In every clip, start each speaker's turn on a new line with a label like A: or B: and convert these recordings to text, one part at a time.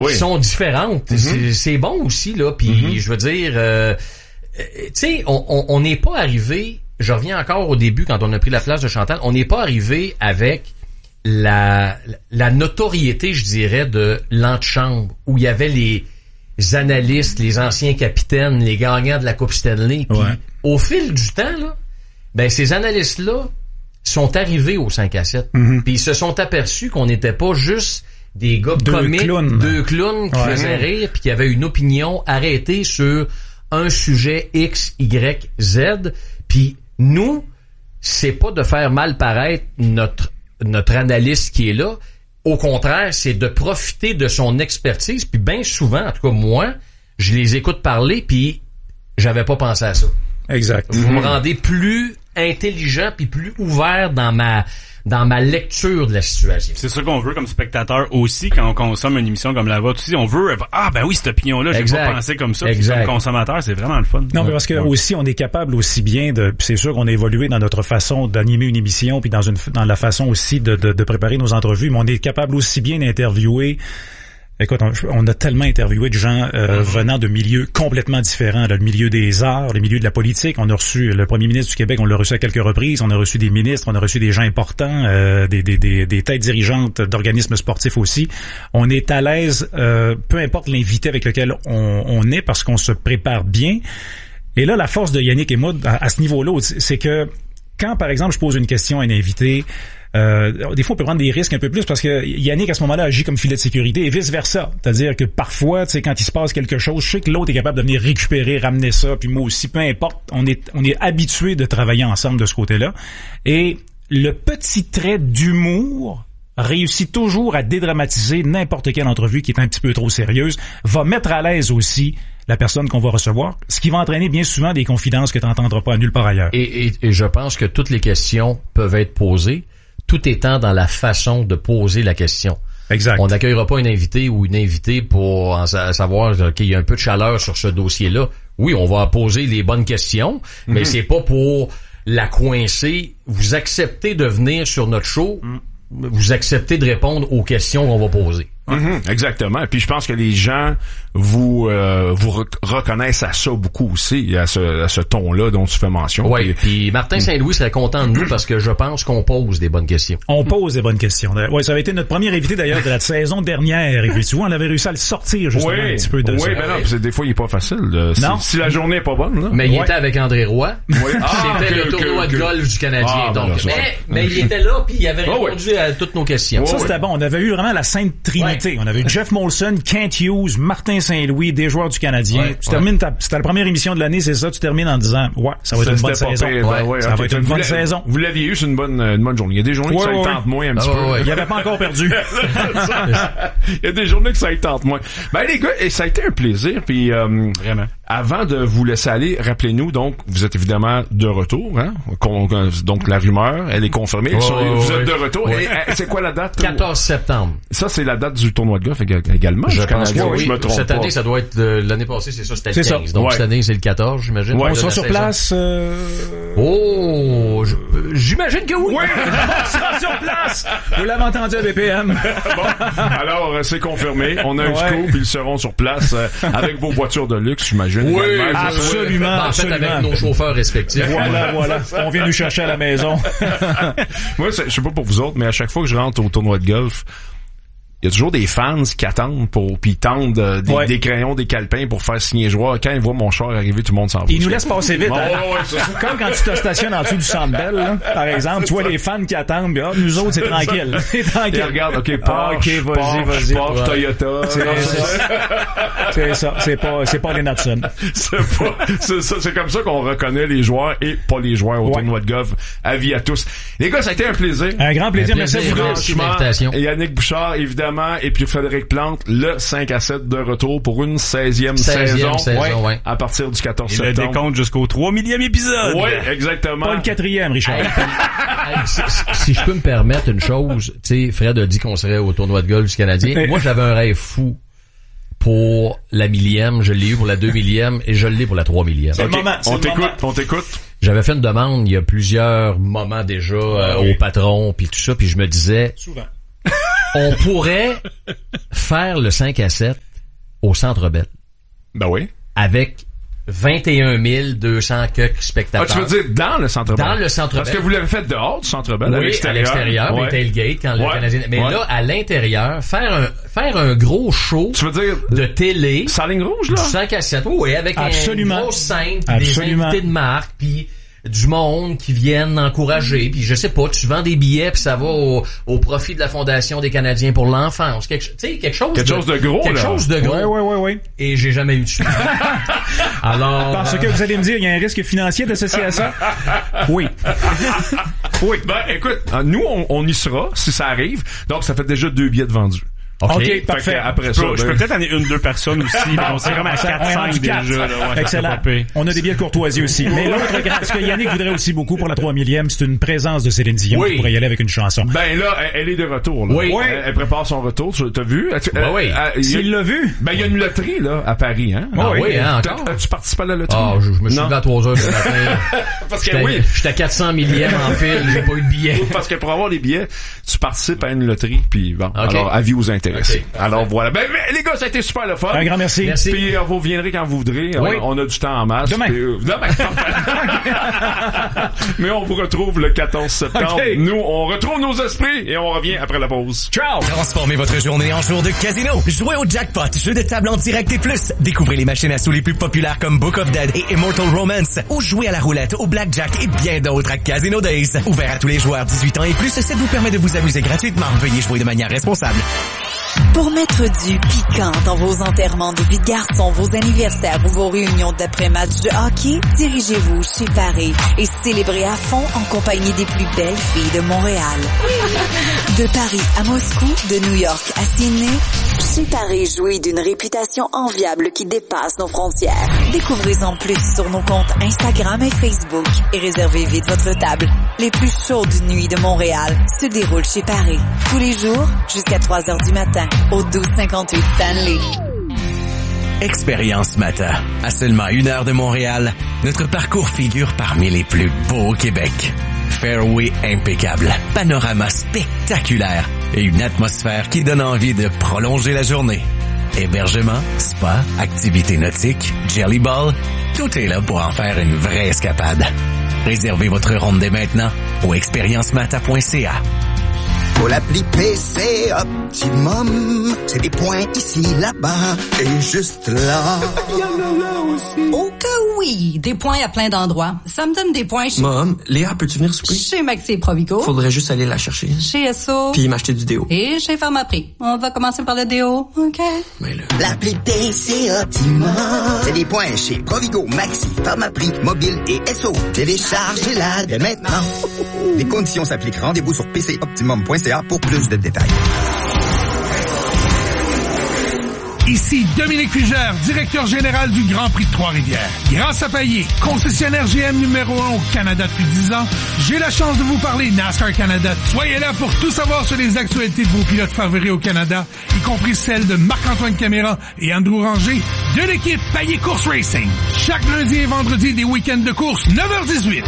A: qui sont différentes. C'est bon aussi, là. Puis je veux dire, tu sais, on n'est pas arrivé, je reviens encore au début quand on a pris la place de Chantal, on n'est pas arrivé avec la notoriété, je dirais, de l'antichambre, où il y avait les analystes, les anciens capitaines, les gagnants de la Coupe Stanley. Puis au fil du temps, là, ben ces analystes-là sont arrivés au 5 à 7. Puis ils se sont aperçus qu'on n'était pas juste des gars comiques, deux clowns qui faisaient rire, puis qui avaient une opinion arrêtée sur un sujet X, Y, Z. Puis nous, c'est pas de faire mal paraître notre analyste qui est là. Au contraire, c'est de profiter de son expertise. Puis bien souvent, en tout cas moi, je les écoute parler, puis j'avais pas pensé à ça.
B: Exact.
A: Vous me rendez plus intelligent puis plus ouvert dans ma lecture de la situation.
C: C'est ça qu'on veut comme spectateur aussi quand on consomme une émission comme la vôtre aussi. On veut ben oui, cette opinion-là, j'ai pas pensé comme ça. Puis comme consommateur, c'est vraiment le fun.
B: Non, mais parce que aussi on est capable aussi bien de, c'est sûr qu'on a évolué dans notre façon d'animer une émission puis dans la façon aussi de préparer nos entrevues, mais on est capable aussi bien d'interviewer. Écoute, on a tellement interviewé de gens venant de milieux complètement différents, là, le milieu des arts, le milieu de la politique. On a reçu le premier ministre du Québec, on l'a reçu à quelques reprises. On a reçu des ministres, on a reçu des gens importants, des têtes dirigeantes d'organismes sportifs aussi. On est à l'aise, peu importe l'invité avec lequel on est, parce qu'on se prépare bien. Et là, la force de Yannick et moi, à ce niveau-là, c'est que quand, par exemple, je pose une question à un invité, des fois on peut prendre des risques un peu plus parce que Yannick à ce moment-là agit comme filet de sécurité et vice-versa. C'est-à-dire que parfois, tu sais, quand il se passe quelque chose, je sais que l'autre est capable de venir récupérer, ramener ça, puis moi aussi, peu importe, on est habitué de travailler ensemble de ce côté-là. Et le petit trait d'humour réussit toujours à dédramatiser n'importe quelle entrevue qui est un petit peu trop sérieuse, va mettre à l'aise aussi la personne qu'on va recevoir, ce qui va entraîner bien souvent des confidences que tu n'entendras pas nulle part ailleurs.
A: Et je pense que toutes les questions peuvent être posées, tout étant dans la façon de poser la question.
B: Exact.
A: On n'accueillera pas un invité ou une invitée pour savoir qu'il y a un peu de chaleur sur ce dossier-là. Oui, on va poser les bonnes questions, mais c'est pas pour la coincer. Vous acceptez de venir sur notre show, vous acceptez de répondre aux questions qu'on va poser.
D: Exactement. Puis je pense que les gens vous reconnaissent à ça beaucoup aussi, à ce ton-là dont tu fais mention.
A: Oui, puis Martin Saint-Louis serait content de nous parce que je pense qu'on pose des bonnes questions.
B: On pose des bonnes questions. Oui, ça avait été notre premier invité d'ailleurs de la saison dernière. Et puis tu vois, on avait réussi à le sortir justement un petit peu de ça.
D: Oui, ben non, des fois il est pas facile. Non. Si la journée est pas bonne, là.
A: Mais il était avec André Roy. C'était le tournoi de golf du Canadien. Mais il était là puis il avait répondu à toutes nos questions.
B: Ça c'était bon. On avait eu vraiment la Sainte Trinité. On avait eu Jeff Molson, Kent Hughes, Martin Saint-Louis, des joueurs du Canadien. Tu termines c'était la première émission de l'année, c'est ça, tu termines en disant ça va être une bonne saison. Ça va être une bonne saison.
D: Vous l'aviez eu, c'est une bonne journée. Il y a des journées que ça le tente moins un petit peu.
B: Il avait pas encore perdu.
D: Il y a des journées que ça le tente moins. Ben les gars, ça a été un plaisir puis
C: vraiment.
D: Avant de vous laisser aller, rappelez-nous donc, vous êtes évidemment de retour, hein? Donc la rumeur, elle est confirmée. Vous êtes de retour. Et c'est quoi la date?
A: 14 septembre.
D: Ça c'est la date du tournoi de golf également.
A: Je pense que
D: je me trompe
A: cette année,
D: pas.
A: ça doit être l'année passée, c'est ça, c'était le 15. Donc cette année, c'est le 14, j'imagine.
B: On sera sur place.
A: J'imagine que oui.
B: On sera sur place. Vous l'avez entendu à BPM.
D: Bon, alors c'est confirmé. On a un scoop, ils seront sur place avec vos voitures de luxe, j'imagine.
B: Oui, absolument.
A: En fait, avec nos chauffeurs respectifs.
B: Voilà. On vient nous chercher à la maison.
D: Moi, je sais pas pour vous autres, mais à chaque fois que je rentre au tournoi de golf, il y a toujours des fans qui attendent puis ils tendent des crayons, des calepins pour faire signer les joueurs. Quand ils voient mon char arriver, tout le monde s'en va.
B: Ils nous laissent passer vite. Comme quand tu te stationnes en dessous du Centre Bell, là, par exemple, tu vois les fans qui attendent, puis nous autres, c'est tranquille. C'est tranquille.
D: Ils regardent, OK, Porsche,
B: vas-y.
D: Porsche, Toyota.
B: C'est ça. C'est pas les Natson.
D: C'est comme ça qu'on reconnaît les joueurs et pas les joueurs au tournoi de golf. Avis à tous. Les gars, ça a été un plaisir.
B: Un grand plaisir. Merci à vous
A: deux.
D: Yannick Bouchard, évidemment, et puis Frédéric Plante, le 5 à 7 de retour pour une 16e saison. À partir du 14 septembre.
C: Et le décompte jusqu'au 3 millième épisode.
D: Oui, exactement.
B: Pas le 4e, Richard.
A: Si je peux me permettre une chose, tu sais, Fred a dit qu'on serait au tournoi de golf du Canadien. Moi, j'avais un rêve fou pour la 1000e, je l'ai eu pour la 2000e et je l'ai pour la 3000e.
D: On t'écoute.
A: J'avais fait une demande il y a plusieurs moments déjà au patron puis tout ça, puis je me disais
B: souvent.
A: On pourrait faire le 5 à 7 au Centre Bell.
D: Ben oui.
A: Avec 21 200 spectateurs.
D: Ah, tu veux dire dans le Centre Bell?
A: Dans le Centre Bell.
D: Parce que vous l'avez fait dehors du Centre Bell,
A: oui, à l'extérieur, mais tailgate quand le Canadien... Mais là, à l'intérieur, faire un gros show
D: tu veux dire
A: de télé...
D: Sans ligne rouge, là?
A: Du 5 à 7, oui, avec une grosse scène, des invités de marque, puis du monde qui viennent encourager, puis je sais pas, tu vends des billets puis ça va au profit de la Fondation des Canadiens pour l'enfance, quelque chose de gros,
B: quelque chose de gros. Oui.
A: Et j'ai jamais eu de suite. Alors
B: parce que vous allez me dire il y a un risque financier d'associer à ça. Oui.
D: Oui. Ben écoute, nous on y sera si ça arrive. Donc ça fait déjà 2 billets de vendus.
B: OK, parfait.
D: Après ça,
C: je peux peut-être amener 1-2 personnes aussi, mais on sait comme à 4-5 déjà.
B: Excellent. On a des billets de courtoisie aussi. Mais l'autre ce que Yannick voudrait aussi beaucoup pour la 3000e, c'est une présence de Céline Dion qui pourrait y aller avec une chanson.
D: Ben là, elle est de retour. Là.
A: Oui.
D: Elle prépare son retour. T'as vu?
A: Oui.
B: S'il l'a vu?
D: Ben il y a une loterie là à Paris, hein?
A: Oui, encore.
D: Tu participes à la loterie?
A: Ah, je me suis levé à 3h du matin.
D: Parce que
A: j'étais à 400 millième en fil, j'ai pas eu de billets.
D: Parce que pour avoir des billets, tu participes à une loterie, puis bon, alors avis aux intéressés. Alors voilà. Ben, les gars, ça a été super le fun.
B: Un grand merci.
D: Puis vous viendrez quand vous voudrez.
B: Oui.
D: On a du temps en masse.
B: Demain.
D: Mais on vous retrouve le 14 septembre.
B: Okay.
D: Nous, on retrouve nos esprits et on revient après la pause.
B: Ciao!
E: Transformez votre journée en jour de casino. Jouez au jackpot, jeu de table en direct et plus. Découvrez les machines à sous les plus populaires comme Book of Dead et Immortal Romance. Ou jouez à la roulette, au blackjack et bien d'autres à Casino Days. Ouvert à tous les joueurs 18 ans et plus, ça vous permet de vous amuser gratuitement. Veuillez jouer de manière responsable.
F: Pour mettre du piquant dans vos enterrements de vie de garçon, vos anniversaires ou vos réunions d'après-match de hockey, dirigez-vous chez Paris et célébrez à fond en compagnie des plus belles filles de Montréal. De Paris à Moscou, de New York à Sydney, chez Paris jouit d'une réputation enviable qui dépasse nos frontières. Découvrez-en plus sur nos comptes Instagram et Facebook et réservez vite votre table. Les plus chaudes nuits de Montréal se déroulent chez Paris. Tous les jours, jusqu'à 3h du matin, au 1258 Stanley.
E: Expérience Mata. À seulement 1 heure de Montréal, notre parcours figure parmi les plus beaux au Québec. Fairway impeccable, panorama spectaculaire et une atmosphère qui donne envie de prolonger la journée. Hébergement, spa, activités nautiques, jelly ball, tout est là pour en faire une vraie escapade. Réservez votre ronde dès maintenant au expériencemata.ca.
G: Pour l'appli PC Optimum, c'est des points ici, là-bas et juste là.
H: Oh que oui! Des points à plein d'endroits. Ça me donne des points chez...
I: Mom, Léa, peux-tu venir souper?
H: Chez Maxi Provigo.
I: Faudrait juste aller la chercher.
H: Chez Esso.
I: Puis m'acheter du déo.
H: Et chez Pharmaprix. On va commencer par le déo, OK?
I: Mais là...
G: L'appli PC Optimum, c'est des points chez Provigo, Maxi, Pharmaprix, Mobile et Esso. Téléchargez-la dès maintenant. Les conditions s'appliquent. Rendez-vous sur pcoptimum.ca pour plus de détails.
J: Ici Dominique Fugère, directeur général du Grand Prix de Trois-Rivières. Grâce à Payet, concessionnaire GM numéro 1 au Canada depuis 10 ans, j'ai la chance de vous parler NASCAR Canada. Soyez là pour tout savoir sur les actualités de vos pilotes favoris au Canada, y compris celles de Marc-Antoine Caméra et Andrew Ranger de l'équipe Payet Course Racing. Chaque lundi et vendredi des week-ends de course, 9h18.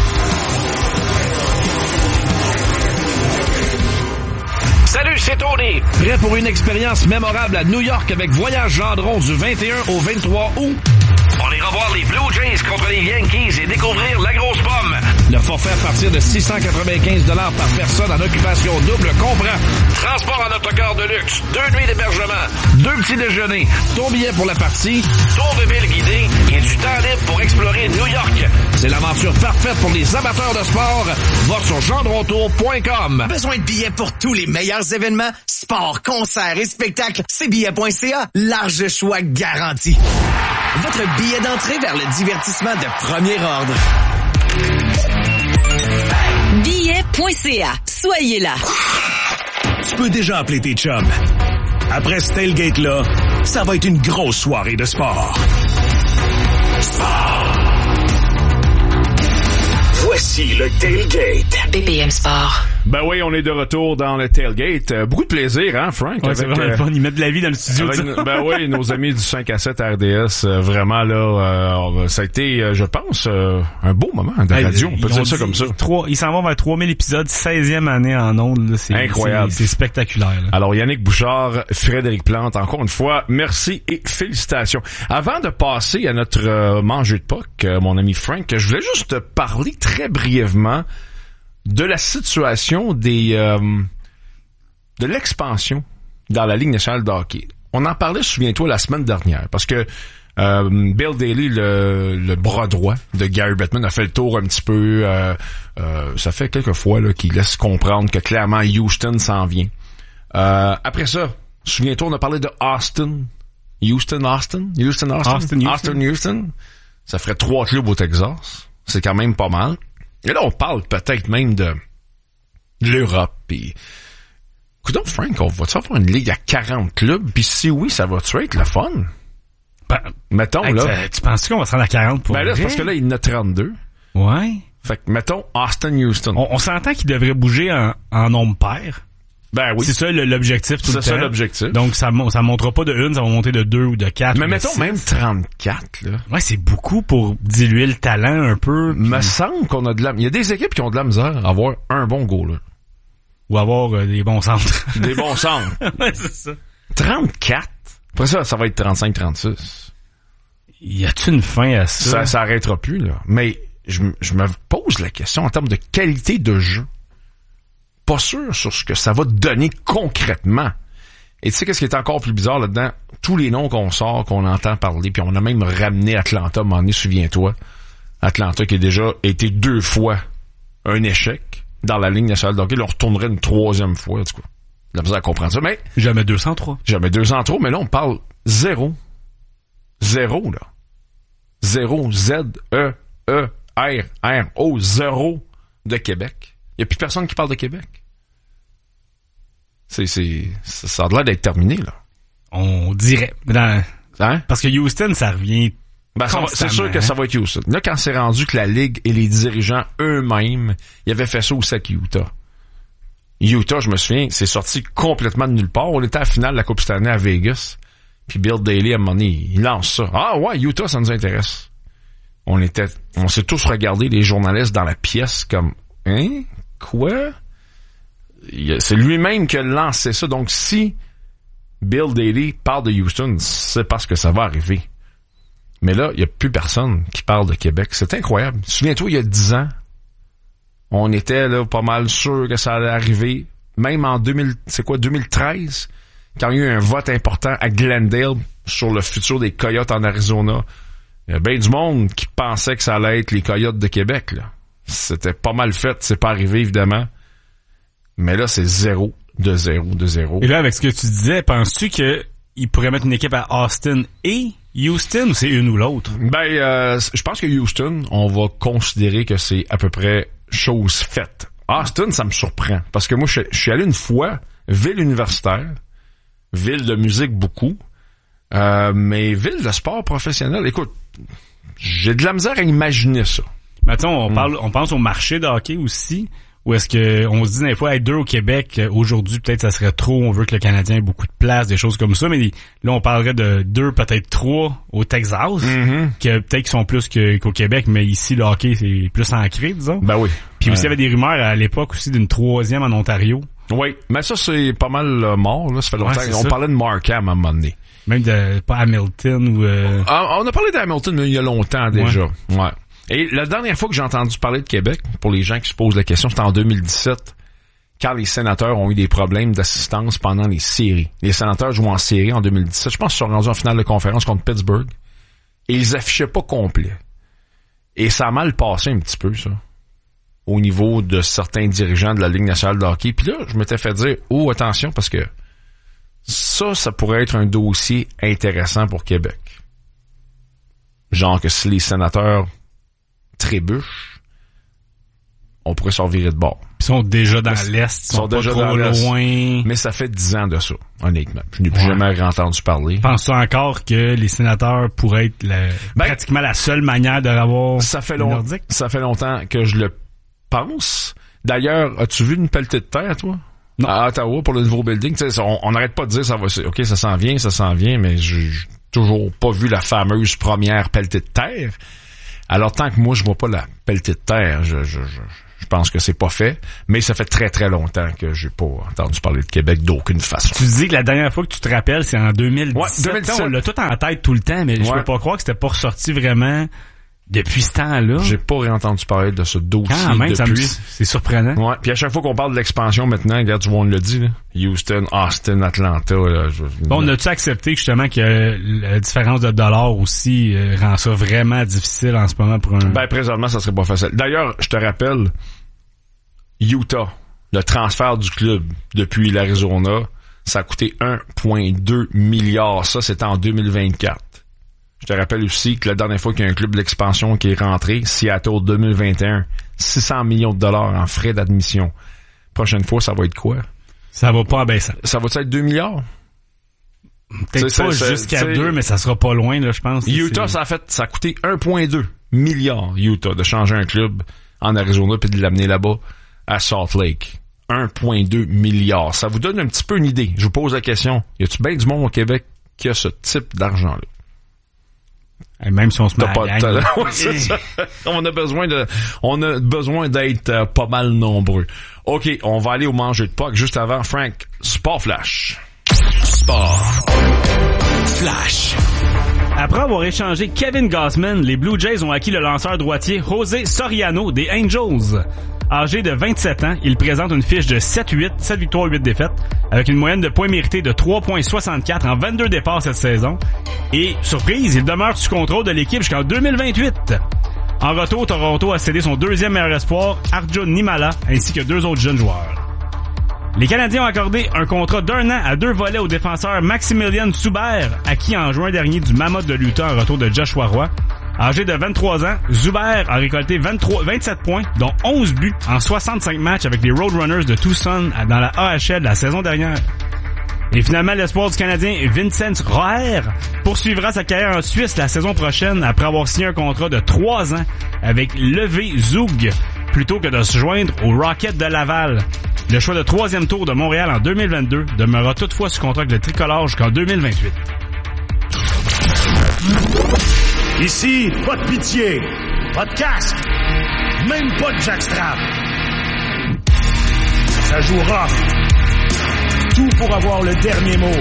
K: Salut, c'est Tony. Prêt pour une expérience mémorable à New York avec Voyage Gendron du 21 au 23 août? On ira voir les Blue Jays contre les Yankees et découvrir la grosse pomme. Le forfait à partir de 695 $ par personne en occupation double comprend transport en autocar de luxe, 2 nuits d'hébergement, 2 petits déjeuners, ton billet pour la partie, tour de ville guidé et du temps libre pour explorer New York. C'est l'aventure parfaite pour les amateurs de sport. Va sur gendrontour.com.
E: Besoin de billets pour tous les meilleurs événements, sports, concerts et spectacles? CBillets.ca, large choix garanti. Votre billet d'entrée vers le divertissement de premier ordre.
F: Billet.ca. Soyez là.
L: Tu peux déjà appeler tes chums. Après ce tailgate-là, ça va être une grosse soirée de sport.
M: Voici le tailgate.
F: BPM Sport.
D: Ben oui, on est de retour dans le tailgate. Beaucoup de plaisir, hein, Frank?
C: Ouais, c'est vraiment le fun. Ils mettent de la vie dans le studio.
D: Ben oui, nos amis du 5 à 7 RDS, vraiment là, ça a été, je pense, un beau moment de radio. On peut dire ça comme ça.
C: Ils s'en vont vers 3000 épisodes, 16e année en ondes. Là, c'est incroyable. C'est spectaculaire. Là.
D: Alors, Yannick Bouchard, Frédéric Plante, encore une fois, merci et félicitations. Avant de passer à notre manger de Pâques, mon ami Frank, je voulais juste te parler très brièvement de la situation de l'expansion dans la Ligue nationale de hockey. On en parlait, souviens-toi, la semaine dernière, parce que Bill Daly, le bras droit de Gary Bettman, a fait le tour un petit peu. Ça fait quelques fois là, qu'il laisse comprendre que clairement Houston s'en vient. Après ça, souviens-toi, on a parlé de Austin. Houston. Ça ferait 3 clubs au Texas. C'est quand même pas mal. Et là, on parle peut-être même de l'Europe. Puis, écoute, Frank, on va-tu avoir une ligue à 40 clubs? Puis si oui, ça va-tu être le fun?
C: Ben,
D: mettons, là.
C: Tu penses qu'on va se rendre à 40 pour
D: ben là, c'est parce que là, il y en a 32.
C: Ouais.
D: Fait que, mettons, Houston.
C: On s'entend qu'il devrait bouger en nombre pair.
D: Ben oui.
C: C'est ça l'objectif tout le temps.
D: C'est ça l'objectif.
C: Donc ça montera pas de 1, ça va monter de 2 ou de 4.
D: Mais mettons même 34 là.
C: Ouais, c'est beaucoup pour diluer le talent un peu.
D: Me semble qu'on a il y a des équipes qui ont de la misère à avoir un bon goaler.
C: Ou avoir des bons centres.
D: Des bons centres.
C: Ouais, c'est ça.
D: 34. Après ça va être 35-36.
C: Y a-t-il une fin à ça?
D: Ça arrêtera plus là. Mais je me pose la question en termes de qualité de jeu. Pas sûr sur ce que ça va donner concrètement. Et tu sais qu'est-ce qui est encore plus bizarre là-dedans? Tous les noms qu'on sort, qu'on entend parler, puis on a même ramené Atlanta, à un moment donné, souviens-toi. Atlanta qui a déjà été 2 fois un échec dans la Ligue nationale de hockey. Là, on retournerait une 3e fois, en tout cas. La misère à comprendre ça, mais...
C: Jamais 203.
D: Jamais 203, mais là, on parle 0. 0, là. 0, Z-E-E-R-R-O, 0 de Québec. Il n'y a plus personne qui parle de Québec. Ça a l'air d'être terminé, là.
C: On dirait. Parce que Houston, ça revient.
D: Ben, c'est sûr que ça va être Houston. Là, quand c'est rendu que la Ligue et les dirigeants eux-mêmes, ils avaient fait ça aussi avec Utah. Utah, je me souviens, c'est sorti complètement de nulle part. On était à la finale de la Coupe Stanley à Vegas. Puis Bill Daly, à un moment donné, il lance ça. Ah ouais, Utah, ça nous intéresse. On s'est tous regardés, les journalistes, dans la pièce comme... Hein? Quoi? C'est lui-même qui a lancé ça. Donc, si Bill Daly parle de Houston, c'est parce que ça va arriver. Mais là, il n'y a plus personne qui parle de Québec. C'est incroyable. Souviens-toi, il y a 10 ans, on était là pas mal sûr que ça allait arriver. Même en 2013, quand il y a eu un vote important à Glendale sur le futur des Coyotes en Arizona, il y a bien du monde qui pensait que ça allait être les Coyotes de Québec, là. C'était pas mal fait, c'est pas arrivé évidemment. Mais là, c'est 0 de 0 de 0.
C: Et là, avec ce que tu disais, penses-tu qu'ils pourraient mettre une équipe à Austin et Houston ou c'est une ou l'autre?
D: Ben, je pense que Houston, on va considérer que c'est à peu près chose faite. Austin, ça me surprend. Parce que moi, je suis allé une fois, ville universitaire, ville de musique beaucoup, mais ville de sport professionnel. Écoute, j'ai de la misère à imaginer ça.
C: Mettons, on pense au marché de hockey aussi, ou est-ce que on se dit des fois, 2 au Québec, aujourd'hui, peut-être ça serait trop, on veut que le Canadien ait beaucoup de place, des choses comme ça, mais là, on parlerait de 2, peut-être 3 au Texas, que peut-être qu'ils sont plus qu'au Québec, mais ici, le hockey, c'est plus ancré, disons.
D: Ben oui.
C: Puis aussi, il y avait des rumeurs à l'époque aussi d'une 3e en Ontario.
D: Oui, mais ça, c'est pas mal mort, là, ça fait longtemps. On parlait de Markham à un moment donné.
C: Même de, pas Hamilton ou...
D: on a parlé d'Hamilton, mais il y a longtemps déjà. Ouais. Et la dernière fois que j'ai entendu parler de Québec, pour les gens qui se posent la question, c'était en 2017, quand les Sénateurs ont eu des problèmes d'assistance pendant les séries. Les Sénateurs jouent en série en 2017. Je pense qu'ils sont rendus en finale de conférence contre Pittsburgh. Et ils affichaient pas complet. Et ça a mal passé un petit peu, ça. Au niveau de certains dirigeants de la Ligue nationale de hockey. Puis là, je m'étais fait dire, oh, attention, parce que ça pourrait être un dossier intéressant pour Québec. Genre que si les Sénateurs trébuchent, on pourrait s'en virer de bord.
C: Ils sont déjà dans l'Est, ils sont pas trop loin.
D: Mais ça fait 10 ans de ça, honnêtement. Je n'ai plus jamais entendu parler.
C: Penses-tu encore que les Sénateurs pourraient être pratiquement la seule manière de l'avoir
D: ça fait longtemps que je le pense. D'ailleurs, as-tu vu une pelletée de terre, toi?
C: Non.
D: À Ottawa pour le nouveau building? Tu sais, on n'arrête pas de dire OK, ça s'en vient, mais j'ai toujours pas vu la fameuse première pelletée de terre. Alors, tant que moi, je vois pas la pelletée de terre, je pense que c'est pas fait, mais ça fait très très longtemps que j'ai pas entendu parler de Québec d'aucune façon.
C: Tu dis que la dernière fois que tu te rappelles, c'est en 2017.
D: Ouais, 2017.
C: On l'a tout en tête tout le temps, mais je peux pas croire que c'était pas ressorti vraiment depuis ce temps-là.
D: J'ai pas réentendu parler de ce dossier
C: quand même,
D: depuis.
C: C'est surprenant.
D: Ouais. Puis à chaque fois qu'on parle de l'expansion maintenant, regarde, tu vois, on le dit, là. Houston, Austin, Atlanta. Là,
C: on a-tu accepté justement que la différence de dollars aussi rend ça vraiment difficile en ce moment pour un...
D: Ben, présentement, ça serait pas facile. D'ailleurs, je te rappelle, Utah, le transfert du club depuis l'Arizona, ça a coûté 1,2 milliard. Ça, c'était en 2024. Je te rappelle aussi que la dernière fois qu'il y a un club de l'expansion qui est rentré, Seattle 2021, 600 millions de dollars en frais d'admission. Prochaine fois, ça va être quoi?
C: Ça va pas en baissant.
D: Ça va être 2 milliards?
C: Peut-être pas jusqu'à 2, mais ça sera pas loin, là, je pense.
D: Utah, ça a coûté 1,2 milliard, Utah, de changer un club en Arizona puis de l'amener là-bas à Salt Lake. 1,2 milliard. Ça vous donne un petit peu une idée. Je vous pose la question. Y a-tu bien du monde au Québec qui a ce type d'argent-là?
C: Et même si on se met à gagner.
D: Ouais, c'est ça. On a besoin d'être pas mal nombreux. OK, on va aller au manger de Pâques juste avant. Frank, Sport Flash.
E: Sport Flash.
C: Après avoir échangé Kevin Gausman, les Blue Jays ont acquis le lanceur droitier José Soriano des Angels. Âgé de 27 ans, il présente une fiche de 7 victoires, 8 défaites, avec une moyenne de points mérités de 3,64 en 22 départs cette saison. Et, surprise, il demeure sous contrôle de l'équipe jusqu'en 2028. En retour, Toronto a cédé son deuxième meilleur espoir, Arjun Nimala, ainsi que 2 autres jeunes joueurs. Les Canadiens ont accordé un contrat d'1 an à 2 volets au défenseur Maximilian Zuber, acquis en juin dernier du Mammoth de l'Utah en retour de Joshua Roy. Âgé de 23 ans, Zuber a récolté 27 points, dont 11 buts en 65 matchs avec les Roadrunners de Tucson dans la AHL la saison dernière. Et finalement, l'espoir du Canadien Vincent Roer poursuivra sa carrière en Suisse la saison prochaine après avoir signé un contrat de 3 ans avec Levé Zug plutôt que de se joindre au Rocket de Laval. Le choix de 3e tour de Montréal en 2022 demeurera toutefois sous contrat avec le tricolore jusqu'en 2028.
L: Ici, pas de pitié, pas de casque, même pas de jackstrap. Ça joue rough. Tout pour avoir le dernier mot.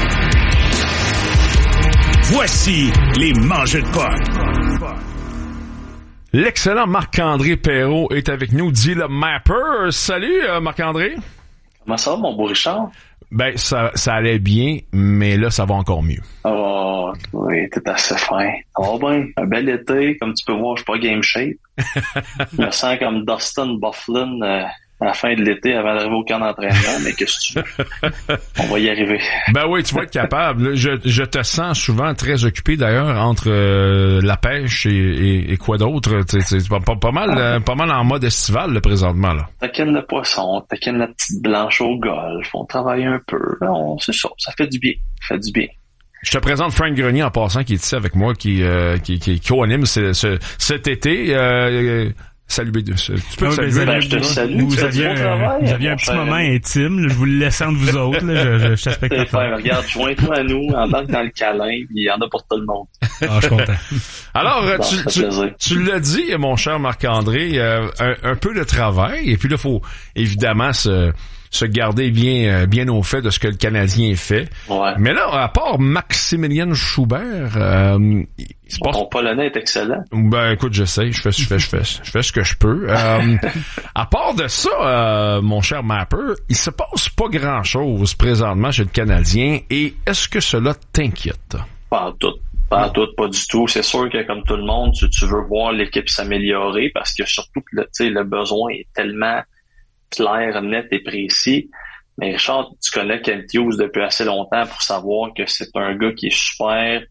L: Voici les mangeux de Pâques.
D: L'excellent Marc-André Perrault est avec nous, dit le Mapper. Salut Marc-André.
M: Comment ça va, mon beau Richard?
D: Ben, ça allait bien, mais là, ça va encore mieux.
M: Oh, oui, t'es assez fin. Ça va bien. Un bel été, comme tu peux voir, je suis pas game shape. Je me sens comme Dustin Byfuglien à la fin de l'été avant d'arriver au camp d'entraînement, mais qu'est-ce que tu veux? On va y arriver.
D: Ben oui, tu vas être capable. Je te sens souvent très occupé d'ailleurs entre la pêche et quoi d'autre. C'est pas mal en mode estival là, présentement là.
M: Taquine le poisson, taquine la petite blanche au golf, on travaille un peu. C'est ça fait du bien. Ça fait du bien.
D: Je te présente Frank Grenier en passant qui est ici avec moi, qui co-anime cet été. Salut B2. Tu peux saluer.
M: Ben, je te salue.
C: Vous aviez un petit moment intime. Je vous le laisse entre vous autres. Là, je t'aspecte.
M: Regarde, joins-toi à nous, embarque dans le câlin, puis il y en a pour tout le monde.
C: Ah, je suis content.
D: Alors, tu l'as dit, mon cher Marc-André, un peu de travail, et puis là, faut évidemment se garder bien au fait de ce que le Canadien fait.
M: Ouais.
D: Mais là, à part Maximilian Schubert,
M: mon polonais est excellent.
D: Ben écoute, j'essaie, je fais ce que je peux. À part de ça, mon cher Mapper, il se passe pas grand-chose présentement chez le Canadien, et est-ce que cela t'inquiète?
M: Pas du tout. C'est sûr que comme tout le monde, tu veux voir l'équipe s'améliorer parce que surtout le besoin est tellement clair, net et précis. Mais Richard, tu connais Kent Hughes depuis assez longtemps pour savoir que c'est un gars qui est super,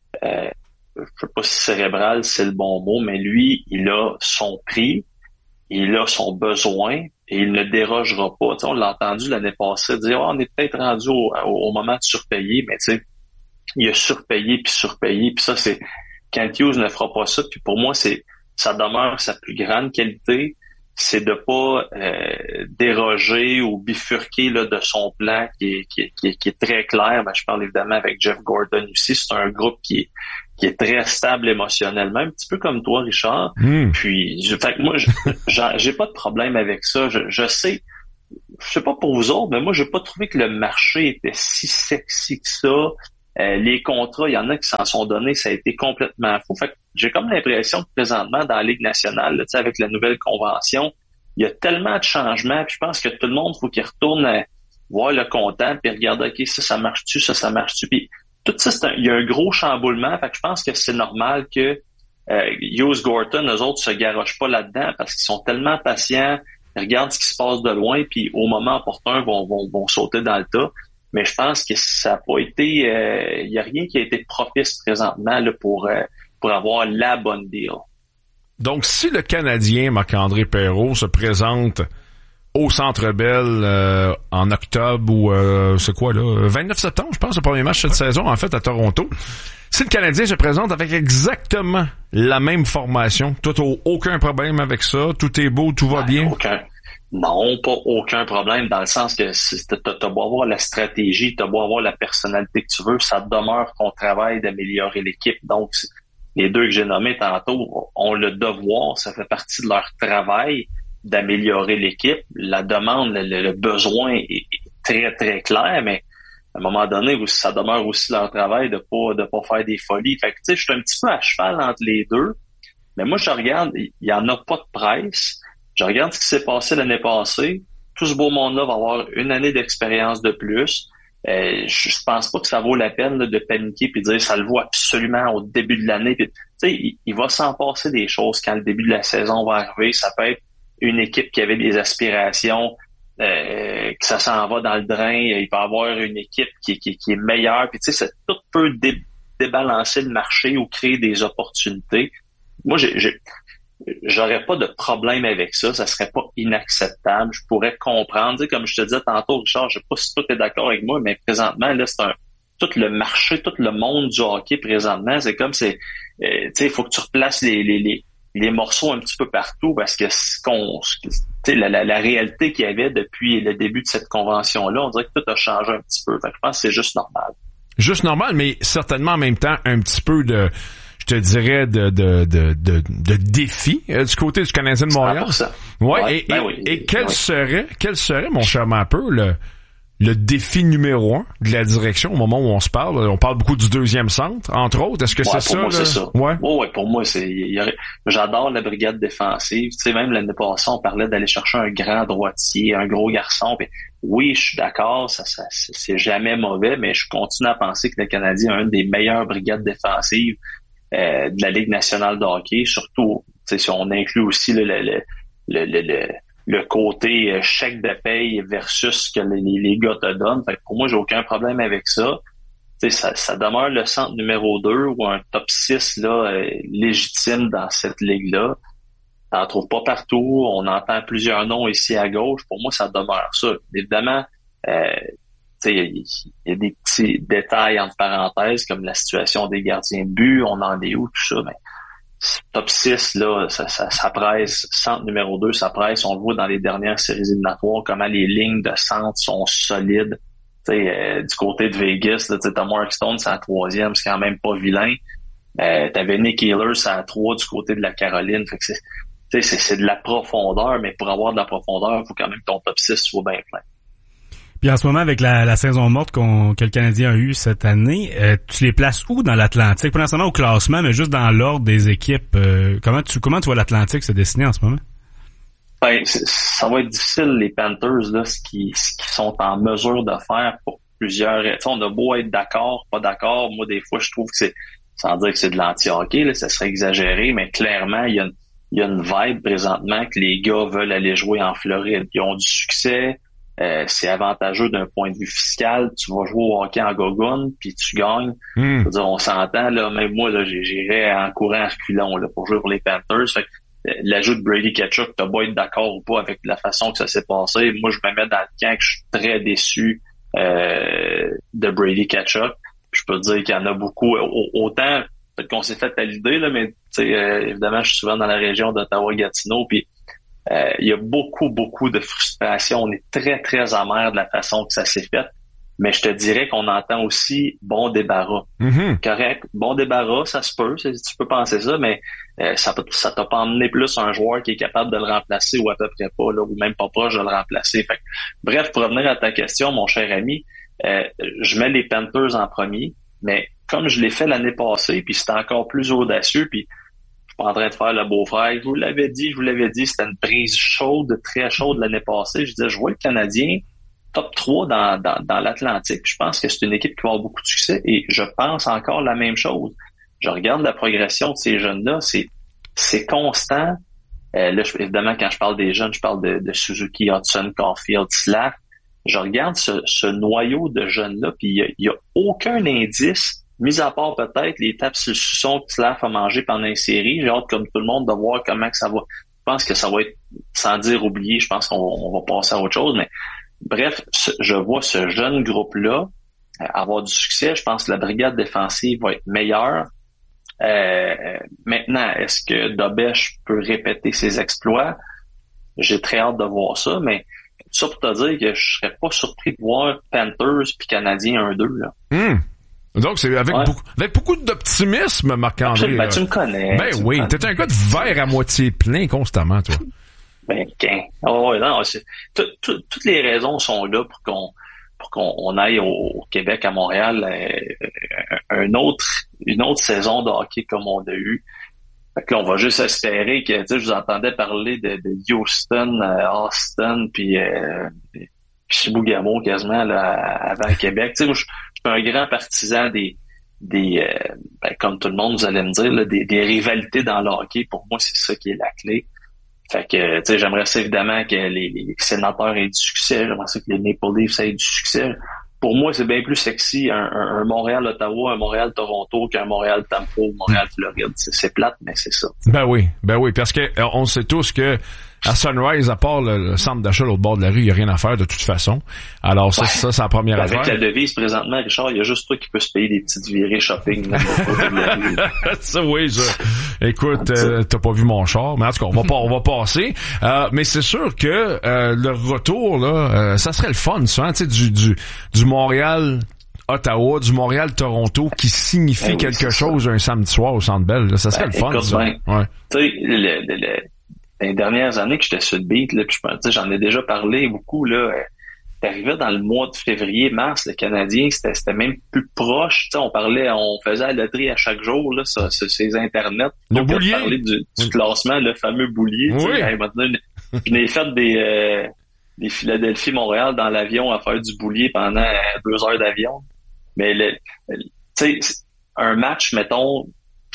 M: je sais pas si cérébral c'est le bon mot, mais lui, il a son prix, il a son besoin et il ne dérogera pas. T'sais, on l'a entendu l'année passée dire on est peut-être rendu au moment de surpayer, mais tu sais, il a surpayé, puis ça c'est Kent Hughes ne fera pas ça, puis pour moi ça demeure sa plus grande qualité. c'est de pas déroger ou bifurquer là, de son plan qui est très clair. Ben, je parle évidemment avec Jeff Gordon aussi. C'est un groupe qui est très stable émotionnellement, un petit peu comme toi, Richard. Puis, fait que moi, j'ai pas de problème avec ça. Je sais pas pour vous autres, mais moi, j'ai pas trouvé que le marché était si sexy que ça. Les contrats, il y en a qui s'en sont donnés, ça a été complètement fou. Fait que j'ai comme l'impression que présentement, dans la Ligue nationale, là, avec la nouvelle convention, il y a tellement de changements, puis je pense que tout le monde, faut qu'il retourne voir le comptant, puis regarder, OK, ça marche-tu, ça marche-tu. Puis tout ça, il y a un gros chamboulement, fait que je pense que c'est normal que Hughes Gorton, eux autres, se garochent pas là-dedans, parce qu'ils sont tellement patients, ils regardent ce qui se passe de loin, puis au moment opportun, vont sauter dans le tas. Mais je pense que ça n'a pas été... il n'y a rien qui a été propice présentement là, pour avoir la bonne deal.
D: Donc, si le Canadien Marc-André Perreault se présente au Centre Bell en octobre ou c'est quoi là? 29 septembre, je pense, le premier match cette saison, en fait, à Toronto. Si le Canadien se présente avec exactement la même formation, toi, t'as aucun problème avec ça? Tout est beau, tout va bien?
M: Non, pas aucun problème, dans le sens que t'as beau avoir la stratégie, t'as beau avoir la personnalité que tu veux, ça demeure ton travail d'améliorer l'équipe. Donc, les deux que j'ai nommés tantôt ont le devoir, ça fait partie de leur travail d'améliorer l'équipe. La demande, le besoin est très, très clair, mais à un moment donné, ça demeure aussi leur travail de pas faire des folies. Fait que, tu sais, je suis un petit peu à cheval entre les deux, mais moi, je regarde, il y en a pas de presse. Je regarde ce qui s'est passé l'année passée. Tout ce beau monde-là va avoir une année d'expérience de plus. Je pense pas que ça vaut la peine là, de paniquer puis de dire ça le vaut absolument au début de l'année. Tu sais, il va s'en passer des choses quand le début de la saison va arriver. Ça peut être une équipe qui avait des aspirations, que ça s'en va dans le drain. Il peut y avoir une équipe qui est meilleure. Puis tu sais, tout peut débalancer le marché ou créer des opportunités. Moi, j'aurais pas de problème avec ça. Ça serait pas inacceptable. Je pourrais comprendre. Tu sais, comme je te disais tantôt, Richard, je sais pas si toi t'es d'accord avec moi, mais présentement, là, tout le marché, tout le monde du hockey présentement, c'est comme tu sais, il faut que tu replaces les morceaux un petit peu partout parce que tu sais, la réalité qu'il y avait depuis le début de cette convention-là, on dirait que tout a changé un petit peu. Fait que je pense que c'est juste normal.
D: Juste normal, mais certainement en même temps un petit peu de, je te dirais, de défi du côté du Canadien de Montréal.
M: 100%.
D: Ouais, et quel serait, mon cher Mapper, le défi numéro 1 de la direction au moment où on se parle? On parle beaucoup du deuxième centre, entre autres. Est-ce que c'est ça?
M: Pour moi, c'est ça.
D: Ouais,
M: pour moi, j'adore la brigade défensive. Tu sais, même l'année passée, on parlait d'aller chercher un grand droitier, un gros garçon. Puis, oui, je suis d'accord, c'est jamais mauvais, mais je continue à penser que le Canadien a une des meilleures brigades défensives de la Ligue nationale de hockey, surtout si on inclut aussi le côté chèque de paye versus ce que les gars te donnent. Fait que pour moi, j'ai aucun problème avec ça. Ça demeure le centre numéro 2 ou un top 6 là, légitime dans cette ligue-là. T'en trouves pas partout. On entend plusieurs noms ici à gauche. Pour moi, ça demeure ça. Évidemment, il y a des petits détails entre parenthèses comme la situation des gardiens de but, on en est où, tout ça, mais top 6, là, ça presse, centre numéro 2, ça presse, on le voit dans les dernières séries éliminatoires, comment les lignes de centre sont solides. Du côté de Vegas, là, t'as Mark Stone, c'est la 3e, c'est quand même pas vilain. T'avais Nick Heeler, c'est la 3 du côté de la Caroline. Fait que c'est de la profondeur, mais pour avoir de la profondeur, il faut quand même que ton top 6 soit bien plein.
C: Puis en ce moment, avec la saison morte que le Canadien a eue cette année, tu les places où dans l'Atlantique? Pas nécessairement au classement, mais juste dans l'ordre des équipes. Comment tu vois l'Atlantique se dessiner en ce moment?
M: Ben, ça va être difficile, les Panthers, là, ce qu'ils sont en mesure de faire pour plusieurs... Tu sais, on a beau être d'accord, pas d'accord. Moi, des fois, je trouve que c'est... Sans dire que c'est de l'anti-hockey, là, ça serait exagéré, mais clairement, il y a une vibe présentement que les gars veulent aller jouer en Floride. Ils ont du succès. C'est avantageux d'un point de vue fiscal. Tu vas jouer au hockey en gogoune, puis tu gagnes. Je veux dire, on s'entend, là, même moi, là, j'irais en courant à reculons là, pour jouer pour les Panthers. Fait que, l'ajout de Brady Tkachuk, t'as beau être d'accord ou pas avec la façon que ça s'est passé. Moi, je me mets dans le camp que je suis très déçu de Brady Tkachuk. Je peux te dire qu'il y en a beaucoup. Autant, peut-être qu'on s'est fait à l'idée, là, mais évidemment, je suis souvent dans la région d'Ottawa-Gatineau, puis Il y a beaucoup de frustration. On est très, très amer de la façon que ça s'est fait. Mais je te dirais qu'on entend aussi bon débarras. Correct. Bon débarras, ça se peut. Tu peux penser ça, mais ça t'a pas emmené plus un joueur qui est capable de le remplacer ou à peu près pas, là, ou même pas proche de le remplacer. Fait que, bref, pour revenir à ta question, mon cher ami, je mets les Panthers en premier, mais comme je l'ai fait l'année passée, puis c'était encore plus audacieux, puis je suis pas en train de faire le beau-frère. Je vous l'avais dit, c'était une prise chaude, très chaude l'année passée. Je disais, je vois le Canadien top 3 dans l'Atlantique. Je pense que c'est une équipe qui va avoir beaucoup de succès et je pense encore la même chose. Je regarde la progression de ces jeunes-là, c'est constant. Là, évidemment, quand je parle des jeunes, je parle de Suzuki, Hudson, Caulfield, Slav. Je regarde ce noyau de jeunes-là, puis il y a aucun indice, mis à part peut-être les tapes sur le suçon que Slav a mangé pendant une série. J'ai hâte, comme tout le monde, de voir comment que ça va. Je pense que ça va être, sans dire oublié, je pense qu'on va passer à autre chose, mais bref, je vois ce jeune groupe-là avoir du succès. Je pense que la brigade défensive va être meilleure. Maintenant, est-ce que Dobèche peut répéter ses exploits? J'ai très hâte de voir ça, mais tout ça pour te dire que je serais pas surpris de voir Panthers puis Canadiens 1-2, là.
D: Donc, c'est avec beaucoup d'optimisme, Marc-André.
M: Ben, tu me connais.
D: Ben oui, t'es un gars de verre à moitié plein constamment, toi.
M: Ben, non, toutes les raisons sont là pour qu'on aille au Québec, à Montréal, une autre saison de hockey comme on a eu. Fait que là, on va juste espérer que, tu sais, je vous entendais parler de Houston, Austin, puis Chibougamau quasiment là, avant Québec. Tu sais, moi, je suis un grand partisan comme tout le monde, vous allez me dire, là, des rivalités dans le hockey. Pour moi, c'est ça qui est la clé. Fait que, tu sais, j'aimerais ça évidemment que les sénateurs aient du succès. J'aimerais ça que les Maple Leafs aient du succès. Pour moi, c'est bien plus sexy un Montréal-Ottawa, un Montréal-Toronto qu'un Montréal-Tampa ou Montréal-Floride. C'est plate, mais c'est ça.
D: Ben oui, parce que on sait tous que à Sunrise, à part le centre d'achat l'autre bord de la rue, il n'y a rien à faire de toute façon. Alors ça, c'est la première affaire.
M: Avec la devise présentement, Richard, il y a juste toi qui peux se payer des petites virées shopping.
D: Ça, oui, ça. Écoute, t'as pas vu mon char, mais en tout cas, on va passer. Mais c'est sûr que le retour, là, ça serait le fun, ça, tu sais, du Montréal Ottawa, du Montréal-Toronto qui signifie quelque chose un samedi soir au Centre Bell. Là. Ça serait le fun, ça. Ouais.
M: Tu sais, les dernières années que j'étais sur le beat, là, puis j'en ai déjà parlé beaucoup, là. T'arrivais dans le mois de février, mars, le Canadien, c'était même plus proche. Tu sais, on faisait la loterie à chaque jour, là, sur ces internets.
D: Le boulier.
M: Parler du classement, le fameux boulier.
D: Oui.
M: Je n'ai fait des Philadelphie-Montréal dans l'avion à faire du boulier pendant 2 heures d'avion. Mais tu sais, un match, mettons,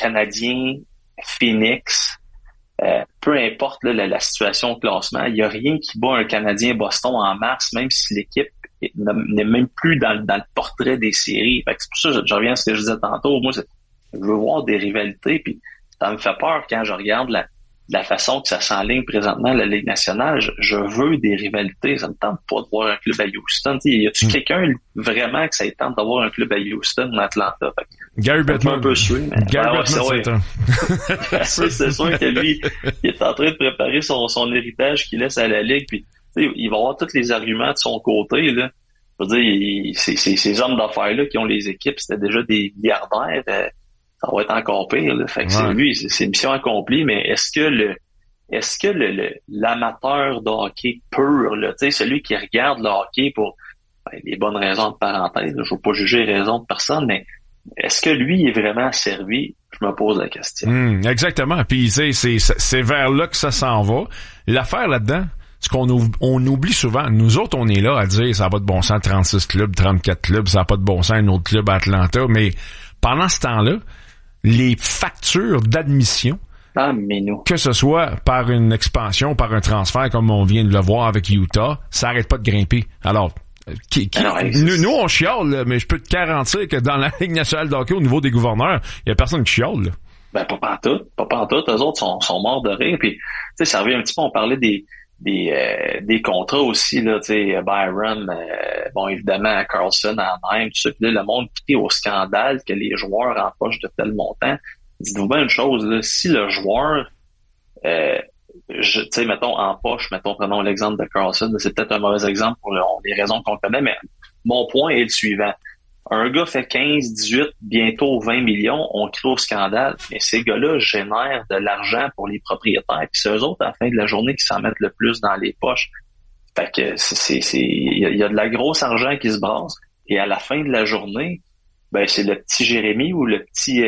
M: Canadien-Phoenix, peu importe là, la situation au classement, il n'y a rien qui bat un Canadien-Boston en mars, même si l'équipe n'est même plus dans le portrait des séries. Fait que c'est pour ça que je reviens à ce que je disais tantôt. Moi, je veux voir des rivalités, puis ça me fait peur quand je regarde la façon que ça s'enligne présentement la Ligue nationale. Je veux des rivalités. Ça me tente pas de voir un club à Houston. T'sais, y a-tu quelqu'un vraiment que ça tente d'avoir un club à Houston ou à Atlanta?
D: Gary Bettman.
M: Un peu sué, mais c'est sûr que lui, il est en train de préparer son héritage qu'il laisse à la Ligue. Puis, il va avoir tous les arguments de son côté. Là. Je veux dire, ces hommes d'affaires-là qui ont les équipes, c'était déjà des milliardaires. Ça va être encore pire, là. Fait que c'est mission accomplie, mais est-ce que l'amateur de hockey pur, là, tu sais, celui qui regarde le hockey pour les bonnes raisons de parenthèse, je veux pas juger les raisons de personne, mais est-ce que lui est vraiment servi? Je me pose la question.
D: Exactement. Puis c'est vers là que ça s'en va. L'affaire là-dedans, ce qu'on oublie souvent, nous autres, on est là à dire ça n'a pas de bon sens, 36 clubs, 34 clubs, ça n'a pas de bon sens, un autre club à Atlanta, mais pendant ce temps-là, les factures d'admission, que ce soit par une expansion, par un transfert, comme on vient de le voir avec Utah, ça arrête pas de grimper. Alors, nous, on chiale, là, mais je peux te garantir que dans la Ligue nationale de hockey, au niveau des gouverneurs, il y a personne qui chiale. Là.
M: Ben, pas pantoute. Eux autres sont morts de rire. Puis, tu sais, ça revient un petit peu, on parlait des contrats aussi, là, tu sais, Byron, bon, évidemment, Carlson, Anaheim, tout ça. Puis là, le monde crie au scandale que les joueurs empochent de tel montant. Dites-vous bien une chose, là, si le joueur tu sais, mettons, en poche, prenons l'exemple de Carlson, c'est peut-être un mauvais exemple pour les raisons qu'on connaît, mais mon point est le suivant. Un gars fait 15, 18, bientôt 20 millions, on crie au scandale, mais ces gars-là génèrent de l'argent pour les propriétaires, puis c'est eux autres, à la fin de la journée, qui s'en mettent le plus dans les poches. Fait que il y a de la grosse argent qui se brasse, et à la fin de la journée, ben c'est le petit Jérémy ou le petit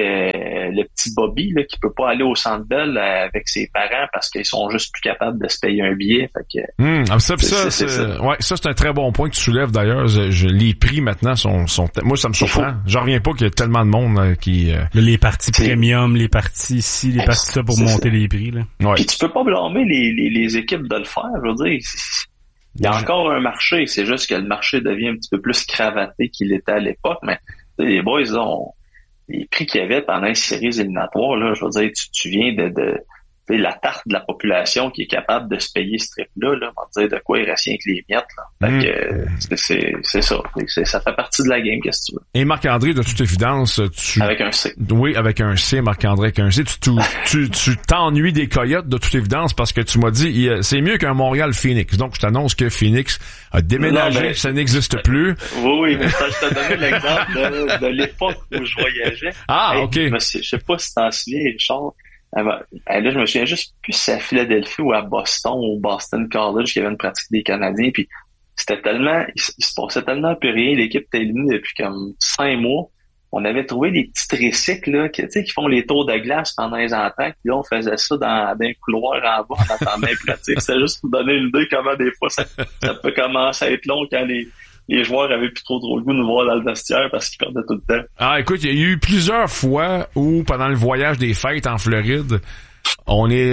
M: Bobby là, qui peut pas aller au Centre Bell avec ses parents parce qu'ils sont juste plus capables de se payer un billet. Fait que
D: ça c'est un très bon point que tu soulèves d'ailleurs. Les prix maintenant sont moi ça me surprend. J'en reviens pas qu'il y a tellement de monde qui
C: les parties premium, les parties ici, les parties ça pour monter les prix là.
D: Ouais.
M: Puis tu peux pas blâmer les équipes de le faire, je veux dire. Il y a encore un marché, c'est juste que le marché devient un petit peu plus cravaté qu'il était à l'époque, mais les boys, là, les prix qu'il y avait pendant les séries éliminatoires, là, je veux dire, tu viens de la tarte de la population qui est capable de se payer ce trip-là, là, on va dire de quoi il reste rien que les miettes, là. Fait que, c'est ça. Ça fait partie de la game, qu'est-ce que tu veux.
D: Et Marc-André, de toute évidence,
M: avec un C.
D: Oui, avec un C, Marc-André avec un C. Tu t'ennuies des Coyotes, de toute évidence, parce que tu m'as dit, c'est mieux qu'un Montréal-Phoenix. Donc, je t'annonce que Phoenix a déménagé, ça n'existe plus.
M: Oui, mais ça, je te donnais l'exemple de l'époque où je voyageais.
D: Ah, OK.
M: Je sais pas si t'en souviens, Richard. Là, je me souviens juste plus si c'est à Philadelphie ou à Boston, au Boston College, qu'il y avait une pratique des Canadiens, puis c'était tellement, il se passait tellement plus rien, l'équipe était éliminée depuis comme 5 mois. On avait trouvé des petits tricycles, là, qui font les tours de glace pendant les entraques, puis là, on faisait ça dans un couloir en bas, en attendant les pratiques. C'était juste pour donner une idée comment des fois ça peut commencer à être long quand les joueurs avaient plus trop le goût de nous voir dans le vestiaire parce qu'ils perdaient tout le temps.
D: Ah, écoute, il y a eu plusieurs fois où, pendant le voyage des fêtes en Floride, on est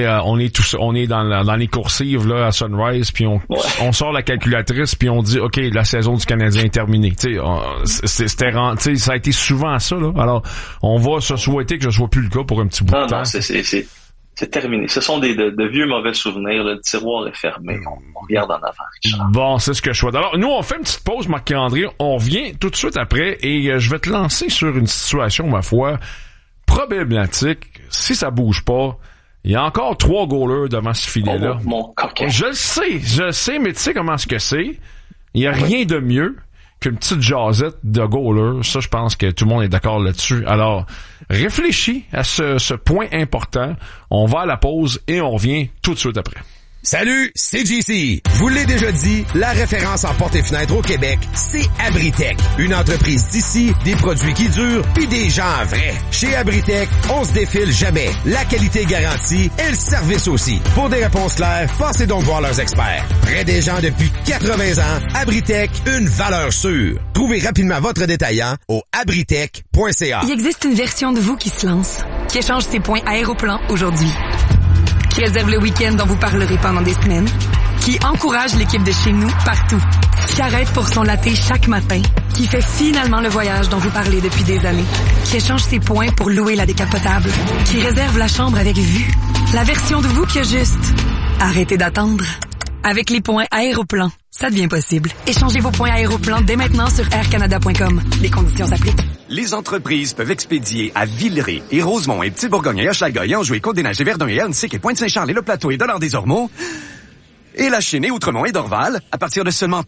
D: dans les coursives, là, à Sunrise, puis on sort la calculatrice, puis on dit, OK, la saison du Canadien est terminée. Tu sais, ça a été souvent ça, là. Alors, on va se souhaiter que ce soit plus le cas pour un petit bout de temps.
M: Non, c'est terminé. Ce sont de vieux mauvais souvenirs. Le tiroir est fermé. On regarde en avant, Richard.
D: Bon, c'est ce que je souhaite. Alors, nous, on fait une petite pause, Marc-André. On revient tout de suite après et je vais te lancer sur une situation, ma foi, problématique. Si ça bouge pas, il y a encore 3 goalers devant ce filet-là.
M: Mon coquin.
D: Je le sais, mais tu sais comment est-ce que c'est. Il y a rien de mieux qu'une petite jasette de goaler. Ça, je pense que tout le monde est d'accord là-dessus. Alors, réfléchis à ce point important. On va à la pause et on revient tout de suite après.
N: Salut, c'est JC. Je vous l'ai déjà dit, la référence en portes et fenêtres au Québec, c'est Abritech. Une entreprise d'ici, des produits qui durent, puis des gens vrais. Chez Abritech, on se défile jamais. La qualité est garantie et le service aussi. Pour des réponses claires, passez donc voir leurs experts. Près des gens depuis 80 ans, Abritech, une valeur sûre. Trouvez rapidement votre détaillant au abritech.ca.
O: Il existe une version de vous qui se lance, qui échange ses points Aéroplan aujourd'hui, qui réserve le week-end dont vous parlerez pendant des semaines, qui encourage l'équipe de chez nous partout, qui arrête pour son latte chaque matin, qui fait finalement le voyage dont vous parlez depuis des années, qui échange ses points pour louer la décapotable, qui réserve la chambre avec vue. La version de vous qui a juste arrêtez d'attendre. Avec les points Aéroplan, ça devient possible. Échangez vos points Aéroplan dès maintenant sur aircanada.com. Les conditions s'appliquent.
N: Les entreprises peuvent expédier à Villeray et Rosemont et Petit-Bourgogne et Hochelaga et Anjou et Côte-des-Neiges et Verdun et Annecy et Pointe-Saint-Charles et Le Plateau et Dollard-des-Ormeaux et La Chine et Outremont et Dorval à partir de seulement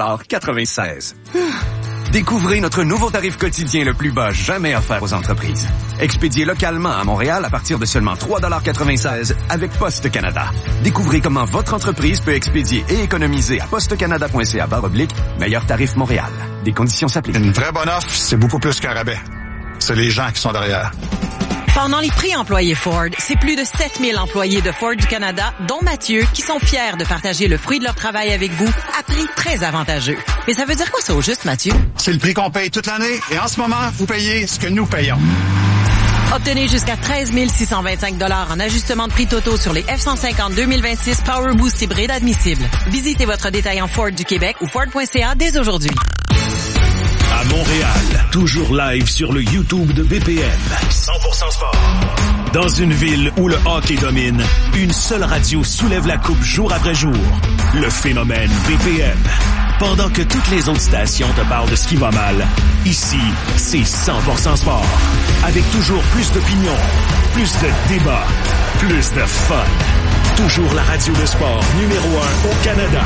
N: $3,96. Découvrez notre nouveau tarif quotidien le plus bas jamais offert aux entreprises. Expédié localement à Montréal à partir de seulement $3,96 avec Poste Canada. Découvrez comment votre entreprise peut expédier et économiser à postecanada.ca/meilleur tarif Montréal. Des conditions s'appliquent.
P: Une vraie bonne offre, c'est beaucoup plus qu'un rabais. C'est les gens qui sont derrière.
Q: Pendant les prix employés Ford, c'est plus de 7000 employés de Ford du Canada, dont Mathieu, qui sont fiers de partager le fruit de leur travail avec vous à prix très avantageux. Mais ça veut dire quoi ça au juste, Mathieu?
P: C'est le prix qu'on paye toute l'année et en ce moment, vous payez ce que nous payons.
Q: Obtenez jusqu'à 13 625 $ en ajustement de prix totaux sur les F-150 2026 Power Boost hybride admissibles. Visitez votre détaillant Ford du Québec ou Ford.ca dès aujourd'hui.
L: À Montréal, toujours live sur le YouTube de BPM. 100% sport. Dans une ville où le hockey domine, une seule radio soulève la coupe jour après jour. Le phénomène BPM. Pendant que toutes les autres stations te parlent de ce qui va mal, ici, c'est 100% sport. Avec toujours plus d'opinions, plus de débats, plus de fun. Toujours la radio de sport numéro 1 au Canada.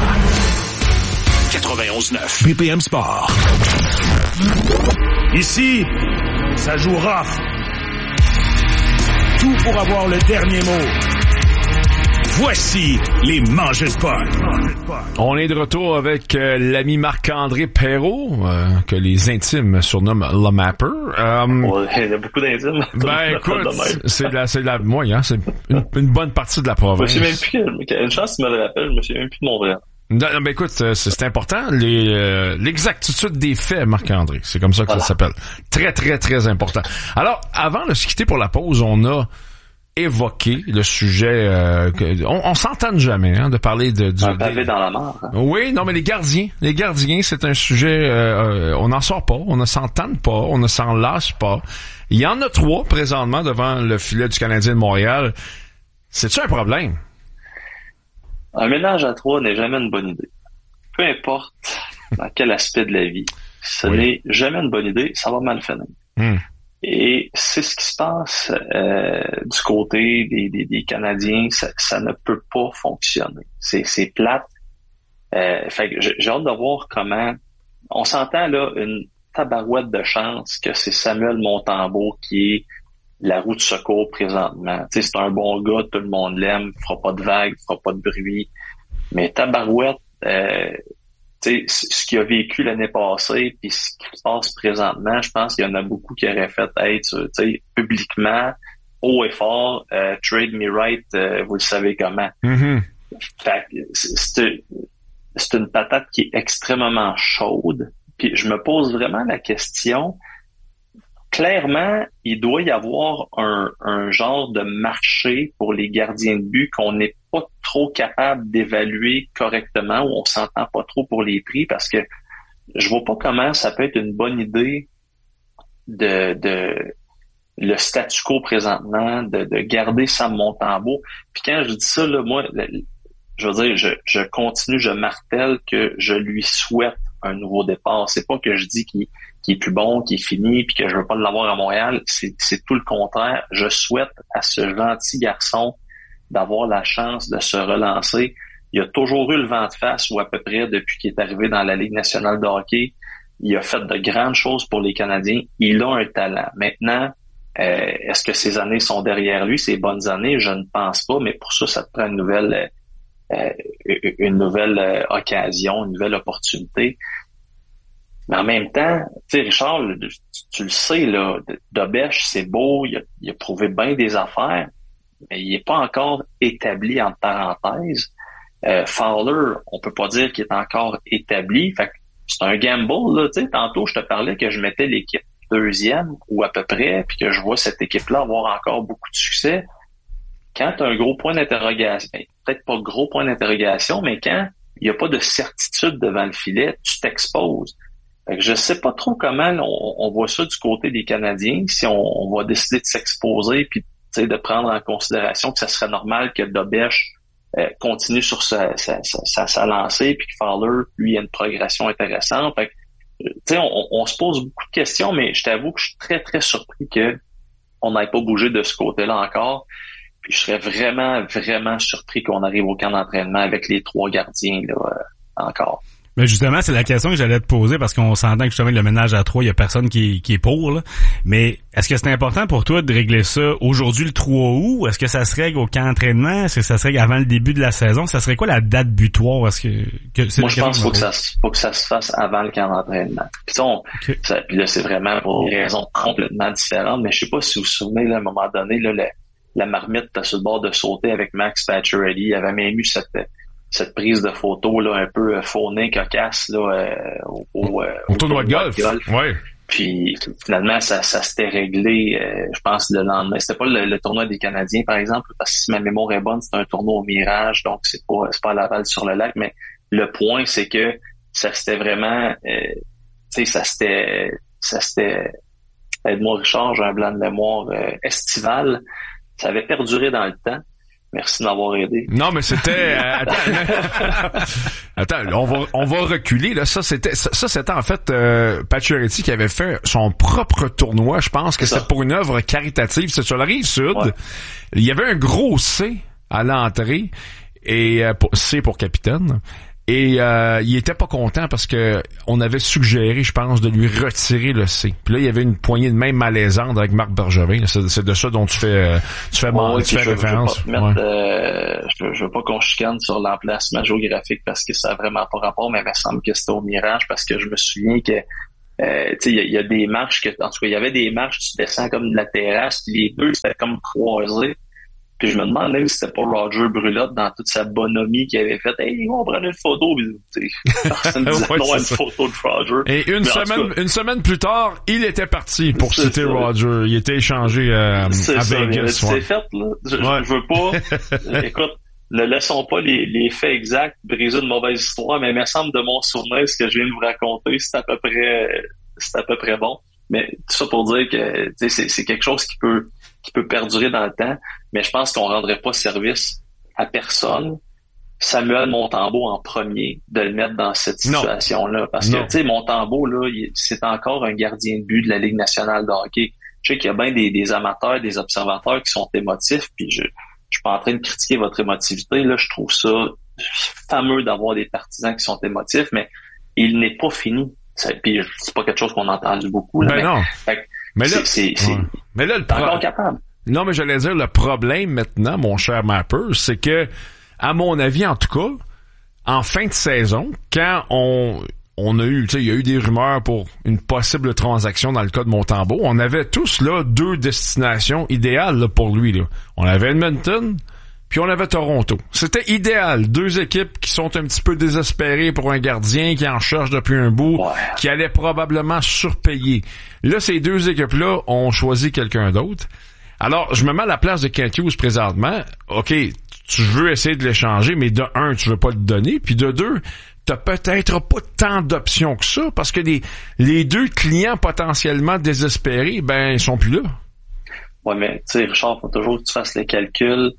L: 91.9 BPM Sport.
R: Ici, ça joue rough. Tout pour avoir le dernier mot. Voici les Mangeurs de Puck.
D: On est de retour avec l'ami Marc-André Perrault, que les intimes surnomment Le Mapper.
M: Il y a beaucoup d'intimes.
D: Ben écoute, c'est une bonne partie de la province.
M: Je me souviens même plus, une chance tu me le rappelles, je me souviens même plus de mon vrai.
D: Non, ben écoute, c'est important, l'exactitude des faits, Marc-André. C'est comme ça que ça s'appelle. Très, très, très important. Alors, avant de se quitter pour la pause, on a évoqué le sujet on s'entend jamais de parler de
M: un pavé dans la mare. Hein?
D: Oui, non, mais les gardiens, c'est un sujet on n'en sort pas, on ne s'entend pas, on ne s'en lasse pas. Il y en a 3 présentement devant le filet du Canadien de Montréal. C'est-tu un problème?
M: Un ménage à 3 n'est jamais une bonne idée. Peu importe dans quel aspect de la vie, ce n'est jamais une bonne idée, ça va mal finir. Et c'est ce qui se passe du côté des Canadiens, ça ne peut pas fonctionner. C'est plate. Fait que j'ai hâte de voir comment. On s'entend là une tabarouette de chance que c'est Samuel Montembeault qui est la roue de secours présentement. Tu sais, c'est un bon gars, tout le monde l'aime, fera pas de vagues, fera pas de bruit. Mais tabarouette, tu sais, ce qu'il a vécu l'année passée puis ce qui se passe présentement, je pense qu'il y en a beaucoup qui auraient fait être, tu sais, publiquement, haut et fort, trade me right, vous le savez comment. Fait que c'est une patate qui est extrêmement chaude. Puis je me pose vraiment la question, clairement, il doit y avoir un genre de marché pour les gardiens de but qu'on n'est pas trop capable d'évaluer correctement ou on s'entend pas trop pour les prix parce que je vois pas comment ça peut être une bonne idée de le statu quo présentement, de garder Sam Montembeault. Puis quand je dis ça, là, moi, je veux dire, je continue, je martèle que je lui souhaite un nouveau départ. C'est pas que je dis qu'il est plus bon, qu'il est fini, puis que je veux pas l'avoir à Montréal. C'est tout le contraire. Je souhaite à ce gentil garçon d'avoir la chance de se relancer. Il a toujours eu le vent de face, ou à peu près depuis qu'il est arrivé dans la Ligue nationale de hockey. Il a fait de grandes choses pour les Canadiens. Il a un talent. Maintenant, est-ce que ces années sont derrière lui, ces bonnes années? Je ne pense pas, mais pour ça, ça te prend une nouvelle occasion, une nouvelle opportunité. Mais en même temps, tu sais, Richard, tu le sais, là, Dobèche, c'est beau, il a prouvé bien des affaires, mais il n'est pas encore établi entre parenthèses. Fowler, on peut pas dire qu'il est encore établi. Fait que c'est un gamble, là, tu sais. Tantôt, je te parlais que je mettais l'équipe deuxième ou à peu près, puis que je vois cette équipe-là avoir encore beaucoup de succès. Quand tu as un gros point d'interrogation, peut-être pas gros point d'interrogation, mais quand il n'y a pas de certitude devant le filet, tu t'exposes. Fait que je sais pas trop comment on voit ça du côté des Canadiens, si on va décider de s'exposer puis de prendre en considération que ça serait normal que Dobèche continue sur sa lancée puis que Fowler, lui, a une progression intéressante. Fait que, on se pose beaucoup de questions, mais je t'avoue que je suis très, très surpris que on n'aille pas bougé de ce côté-là encore. Puis je serais vraiment, vraiment surpris qu'on arrive au camp d'entraînement avec les 3 gardiens là, encore.
C: Mais justement, c'est la question que j'allais te poser parce qu'on s'entend que justement le ménage à 3, il y a personne qui est pour, là. Mais est-ce que c'est important pour toi de régler ça aujourd'hui le 3 août? Est-ce que ça se règle au camp d'entraînement? Est-ce que ça se règle avant le début de la saison? Ça serait quoi la date butoir? Est-ce que c'est
M: moi, je pense qu'il faut que ça se fasse avant le camp d'entraînement. Puis, puis là, c'est vraiment pour des raisons complètement différentes. Mais je sais pas si vous vous souvenez, là, à un moment donné, là, la marmite était sur le bord de sauter avec Max Pacioretty. Il avait même eu cette prise de photo là un peu faunée, cocasse là au
D: tournoi de golf. Ouais.
M: Puis finalement ça s'était réglé je pense le lendemain. C'était pas le tournoi des Canadiens par exemple parce que si ma mémoire est bonne, c'était un tournoi au Mirage, donc c'est pas à Laval sur le lac, mais le point c'est que ça s'était vraiment tu sais ça s'était aide-moi Richard, j'ai un blanc de mémoire estival. Ça avait perduré dans le temps. Merci de m'avoir aidé.
D: Non, mais c'était attends, on va reculer là. Ça c'était en fait Pacioretty qui avait fait son propre tournoi. Je pense que c'était pour une œuvre caritative. C'est sur la rive sud. Ouais. Il y avait un gros C à l'entrée et C pour capitaine. Et il était pas content parce que on avait suggéré, je pense, de lui retirer le C. Puis là, il y avait une poignée de main malaisante avec Marc Bergevin. C'est de ça dont tu fais référence.
M: Je veux pas qu'on chicane sur l'emplacement géographique parce que ça a vraiment pas rapport, mais il me semble que c'était au Mirage parce que je me souviens que il y a des marches en tout cas, il y avait des marches, tu descends comme de la terrasse, puis les deux c'était comme croisés. Puis je me demandais si c'était pas Roger Brulotte dans toute sa bonhomie qui avait fait « Hey, on prenait une photo. » Personne disait non à une photo de Roger.
D: Et une semaine plus tard, il était parti pour citer Roger. Il était échangé à Vegas.
M: C'est fait, là. Je veux pas... Écoute, ne laissons pas les faits exacts briser une mauvaise histoire, mais il me semble de mon souvenir, ce que je viens de vous raconter, c'est à peu près bon. Mais tout ça pour dire que c'est quelque chose qui peut perdurer dans le temps, mais je pense qu'on rendrait pas service à personne. Samuel Montembeault en premier, de le mettre dans cette situation-là. Parce que, tu sais, Montembeault, là, c'est encore un gardien de but de la Ligue nationale de hockey. Je sais qu'il y a bien des amateurs, des observateurs qui sont émotifs, puis je suis pas en train de critiquer votre émotivité, là. Je trouve ça fameux d'avoir des partisans qui sont émotifs, mais il n'est pas fini. Puis c'est pas quelque chose qu'on a entendu beaucoup, là.
D: Non. Mais là,
M: mais là, encore capable.
D: Non, mais j'allais dire, le problème maintenant, mon cher Mapper, c'est que, à mon avis, en tout cas, en fin de saison, quand on a eu, tu sais, il y a eu des rumeurs pour une possible transaction dans le cas de Montembeault, on avait tous, là, 2 destinations idéales, là, pour lui, là. On avait Edmonton, puis on avait Toronto. C'était idéal. 2 équipes qui sont un petit peu désespérées pour un gardien qui en cherche depuis un bout, qui allait probablement surpayer. Là, ces 2 équipes-là ont choisi quelqu'un d'autre. Alors, je me mets à la place de Kent Hughes présentement. OK, tu veux essayer de l'échanger, mais de 1, tu veux pas le donner, puis de 2, t'as peut-être pas tant d'options que ça, parce que les 2 clients potentiellement désespérés, ben, ils sont plus là.
M: Ouais, mais tu sais, Richard, faut toujours que tu fasses les calculs.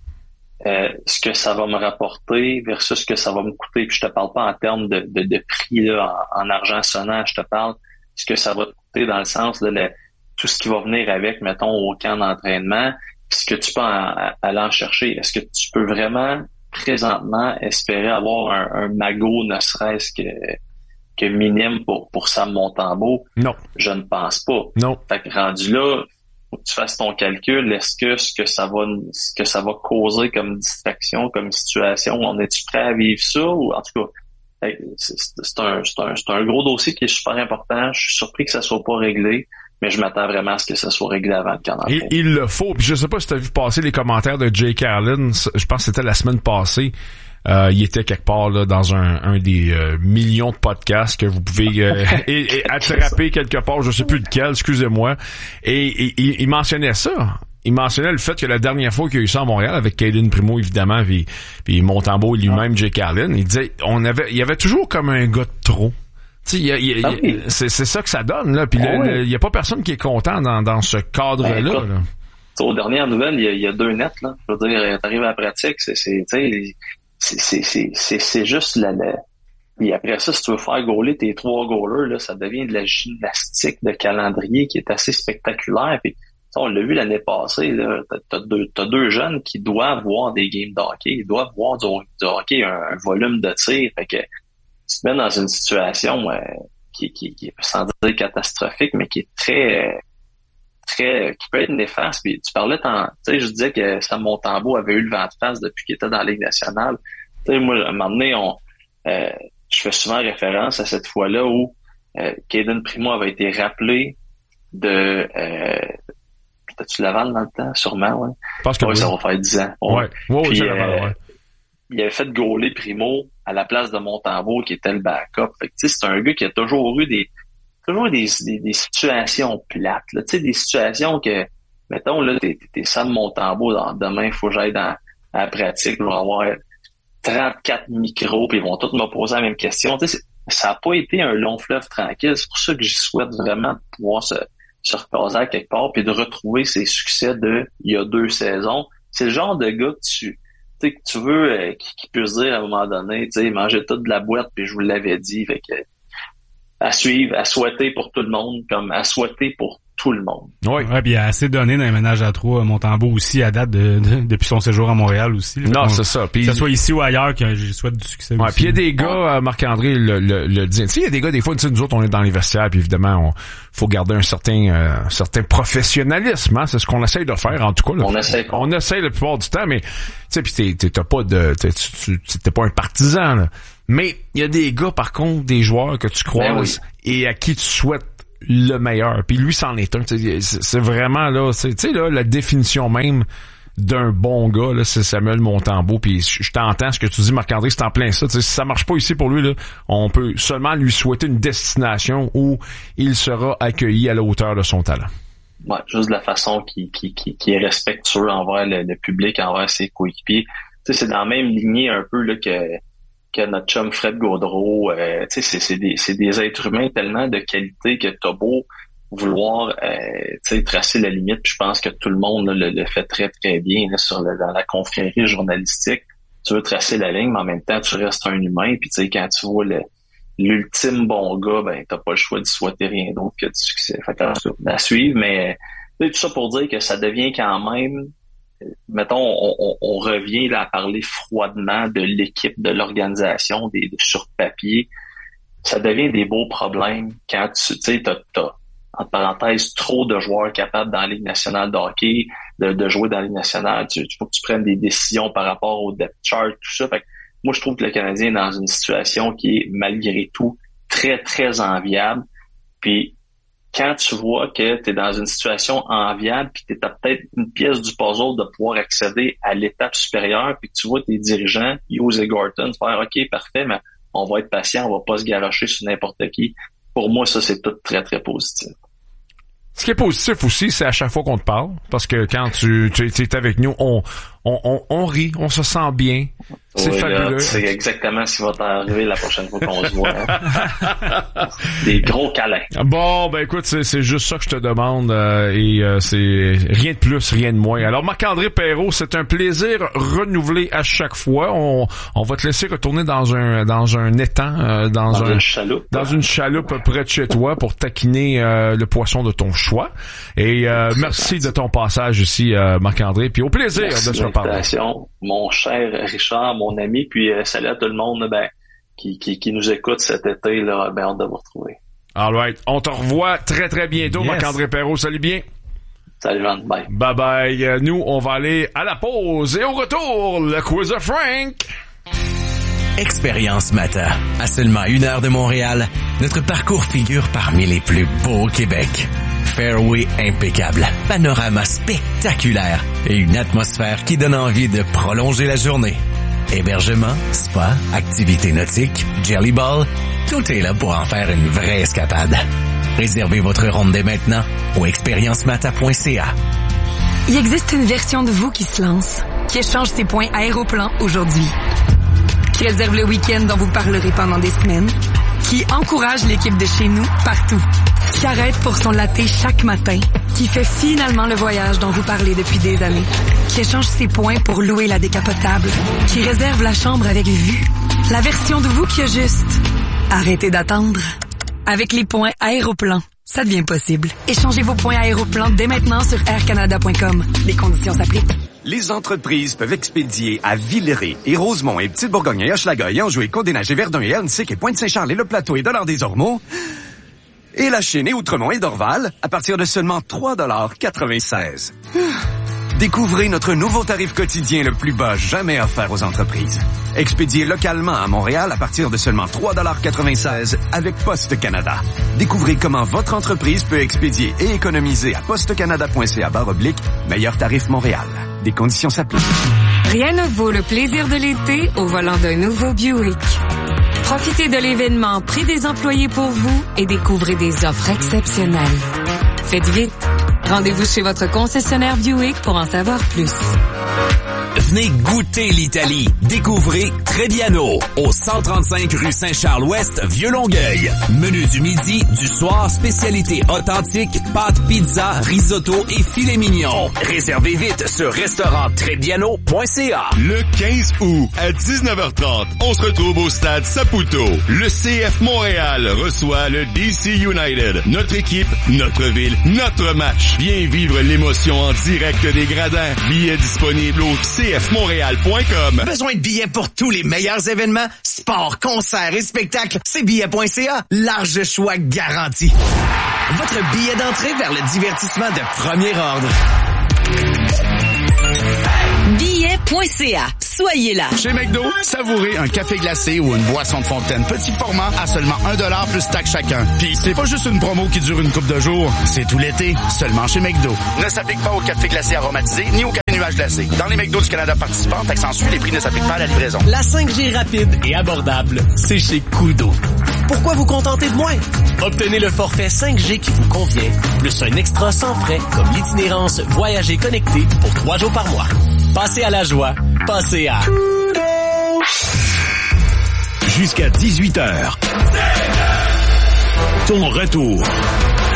M: Ce que ça va me rapporter versus ce que ça va me coûter. Puis je te parle pas en termes de prix là, en argent sonnant, je te parle ce que ça va te coûter dans le sens de tout ce qui va venir avec, mettons, au camp d'entraînement, puis ce que tu peux aller en chercher. Est-ce que tu peux vraiment présentement espérer avoir un magot, ne serait-ce que minime pour Sam Montembeault?
D: Non.
M: Je ne pense pas.
D: Non.
M: Fait que rendu là, faut que tu fasses ton calcul. Est-ce que ce que ça va causer comme distraction, comme situation, on est-tu prêt à vivre ça? Ou en tout cas, c'est un gros dossier qui est super important. Je suis surpris que ça soit pas réglé, mais je m'attends vraiment à ce que ça soit réglé avant le camp d'entraînement.
D: Il le faut. Puis je sais pas si tu as vu passer les commentaires de Jake Allen. Je pense que c'était la semaine passée. Il était quelque part là dans un des millions de podcasts que vous pouvez et attraper quelque part, je sais plus lequel, excusez-moi. Et il mentionnait ça. Il mentionnait le fait que la dernière fois qu'il y a eu ça à Montréal avec Caden Primo évidemment puis Montembeault lui-même, Jake Allen, il disait il y avait toujours comme un gars de trop. Tu sais, c'est ça que ça donne là. Puis il y a pas personne qui est content dans ce cadre-là. Là.
M: Aux dernières nouvelles, il y a 2 nets là. Je veux dire, t'arrives à la pratique, c'est juste puis après ça, si tu veux faire gauler tes 3 goalers, là, ça devient de la gymnastique de calendrier qui est assez spectaculaire. Puis on l'a vu l'année passée, là, t'as 2 jeunes qui doivent voir des games de hockey, ils doivent voir du hockey, un volume de tir. Fait que tu te mets dans une situation qui est sans dire catastrophique, mais qui est très qui peut être néfaste. Puis tu parlais, tu sais, je disais que Sam Montembeault avait eu le vent de face depuis qu'il était dans la Ligue nationale. Tu sais, moi, à un moment donné, je fais souvent référence à cette fois-là où Caden Primo avait été rappelé de t'as-tu Laval dans le temps? Sûrement, ouais.
D: Parce que
M: ça va faire 10 ans.
D: Ouais.
M: Puis,
D: Laval,
M: il avait fait gauler Primo à la place de Montembeault qui était le backup. Fait que, tu sais, c'est un gars qui a toujours eu des situations plates, là. Tu sais, des situations que, mettons, là, t'es Sam Montembeault, demain, il faut que j'aille à la pratique, je vais avoir 34 micros, puis ils vont tous me poser la même question. Tu sais, ça n'a pas été un long fleuve tranquille. C'est pour ça que j'y souhaite vraiment de pouvoir se reposer à quelque part, puis de retrouver ses succès de il y a 2 saisons. C'est le genre de gars que tu veux qui peut se dire à un moment donné, tu sais, manger toute de la boîte, puis je vous l'avais dit, fait que à suivre, à souhaiter pour tout le monde, comme à souhaiter pour tout le monde.
C: Oui. Ouais, puis il y a assez donné dans les ménages à trois. Montembeault aussi à date depuis son séjour à Montréal aussi. Là,
D: non, c'est ça. Pis,
C: que ce soit ici ou ailleurs, que je souhaite du succès aussi.
D: Puis il y a des gars, Marc-André le dit. Tu sais, il y a des gars, des fois, nous autres, on est dans les vestiaires, puis évidemment, faut garder un certain professionnalisme, hein. C'est ce qu'on essaye de faire, en tout cas. Là. On essaye la plupart du temps, mais tu sais, puis t'es pas un partisan, là. Mais il y a des gars, par contre, des joueurs que tu croises et à qui tu souhaites le meilleur. Puis lui, c'en est un. C'est vraiment là, tu sais là, la définition même d'un bon gars, là, c'est Samuel Montembeault. Puis je t'entends ce que tu dis, Marc-André, c'est en plein ça. Si ça marche pas ici pour lui, là, on peut seulement lui souhaiter une destination où il sera accueilli à la hauteur de son talent.
M: Ouais, juste de la façon qui est respectueux envers le public, envers ses coéquipiers. Tu sais, c'est dans la même lignée un peu là que notre chum Fred Gaudreau. Tu sais, c'est des êtres humains tellement de qualité que t'as beau vouloir tu sais, tracer la limite. Puis je pense que tout le monde là, le fait très très bien là, dans la confrérie journalistique. Tu veux tracer la ligne, mais en même temps tu restes un humain. Puis tu sais, quand tu vois l'ultime bon gars, ben t'as pas le choix d'y souhaiter rien d'autre que du succès. Fait que à suivre, mais tout ça pour dire que ça devient quand même, mettons, on revient là à parler froidement de l'équipe, de l'organisation, sur papier. Ça devient des beaux problèmes quand tu sais, t'as entre parenthèses, trop de joueurs capables dans la Ligue nationale de hockey, de jouer dans la Ligue nationale. Tu faut que tu prennes des décisions par rapport au depth chart, tout ça. Fait que moi, je trouve que le Canadien est dans une situation qui est, malgré tout, très, très enviable. Puis, quand tu vois que tu es dans une situation enviable, puis que tu as peut-être une pièce du puzzle de pouvoir accéder à l'étape supérieure, puis que tu vois tes dirigeants, Hughes et Gorton, faire « OK, parfait, mais on va être patient, on va pas se garocher sur n'importe qui ». Pour moi, ça, c'est tout très, très positif.
D: Ce qui est positif aussi, c'est à chaque fois qu'on te parle, parce que quand tu es avec nous, on rit, on se sent bien. C'est fabuleux.
M: C'est exactement ce qui va t'arriver la prochaine fois qu'on se voit. Hein. Des gros câlins.
D: Bon, ben écoute, c'est juste ça que je te demande c'est rien de plus, rien de moins. Alors Marc-André Perreault, c'est un plaisir renouvelé à chaque fois. On va te laisser retourner dans un étang, dans une chaloupe près de chez toi pour taquiner le poisson de ton choix. Et merci de ton passage ici, Marc-André. Puis au plaisir de se reparler.
M: Mon cher Richard, mon ami, puis salut à tout le monde qui nous écoute cet été, là, hâte de vous retrouver.
D: All right. On te revoit très très bientôt, yes. Marc-André Perreault. Salut bien.
M: Salut Jean, bye.
D: Bye bye. Nous, on va aller à la pause et au retour, le quiz de Frank.
E: Expérience Mata. À seulement 1 heure de Montréal, notre parcours figure parmi les plus beaux au Québec. Fairway impeccable, panorama spectaculaire et une atmosphère qui donne envie de prolonger la journée. Hébergement, spa, activités nautiques, jelly ball, tout est là pour en faire une vraie escapade. Réservez votre ronde dès maintenant au expériencemata.ca.
O: Il existe une version de vous qui se lance, qui échange ses points Aéroplan aujourd'hui, qui réserve le week-end dont vous parlerez pendant des semaines, qui encourage l'équipe de chez nous partout, qui arrête pour son latte chaque matin, qui fait finalement le voyage dont vous parlez depuis des années, qui échange ses points pour louer la décapotable, qui réserve la chambre avec vue, la version de vous qui a juste arrêtez d'attendre. Avec les points Aéroplan, ça devient possible. Échangez vos points Aéroplan dès maintenant sur aircanada.com. Les conditions s'appliquent.
N: Les entreprises peuvent expédier à Villeray et Rosemont et Petite-Bourgogne et Hochelaga et Anjou et Côte-des-Neiges et Verdun et Elmsick et Pointe-Saint-Charles et Le Plateau et Dollard-des-Ormeaux et la Chine et Outremont et Dorval à partir de seulement 3,96 $. Découvrez notre nouveau tarif quotidien le plus bas jamais offert aux entreprises. Expédié localement à Montréal à partir de seulement 3,96 $ avec Poste Canada. Découvrez comment votre entreprise peut expédier et économiser à postecanada.ca/meilleur tarif Montréal. Des conditions s'appliquent.
O: Rien ne vaut le plaisir de l'été au volant d'un nouveau Buick. Profitez de l'événement Prix des employés pour vous et découvrez des offres exceptionnelles. Faites vite. Rendez-vous chez votre concessionnaire Buick pour en savoir plus.
E: Venez goûter l'Italie. Découvrez Trébiano, au 135 rue Saint-Charles-Ouest, Vieux-Longueuil. Menu du midi, du soir, spécialité authentique, pâtes, pizza, risotto et filet mignon. Réservez vite sur restauranttrebiano.ca.
S: Le 15 août à 19h30, on se retrouve au stade Saputo. Le CF Montréal reçoit le DC United. Notre équipe, notre ville, notre match. Viens vivre l'émotion en direct des gradins. Billets disponibles au cfmontréal.com.
T: Besoin de billets pour tous les meilleurs événements, sports, concerts et spectacles? C'est billets.ca. Large choix garanti. Votre billet d'entrée vers le divertissement de premier ordre.
F: Billets.ca. Soyez là.
U: Chez McDo, savourez un café glacé ou une boisson de fontaine petit format à seulement $1 plus taxe chacun. Puis c'est pas juste une promo qui dure une couple de jours, c'est tout l'été, seulement chez McDo. Ne s'applique pas au café glacé aromatisé ni au café nuage glacé. Dans les McDo du Canada participants, taxe en suit, les prix ne s'appliquent pas à la livraison.
V: La 5G rapide et abordable, c'est chez Koodo. Pourquoi vous contenter de moins? Obtenez le forfait 5G qui vous convient, plus un extra sans frais comme l'itinérance Voyager connecté pour 3 jours par mois. Passez à la joie, passez à
L: Jusqu'à 18h. Ton retour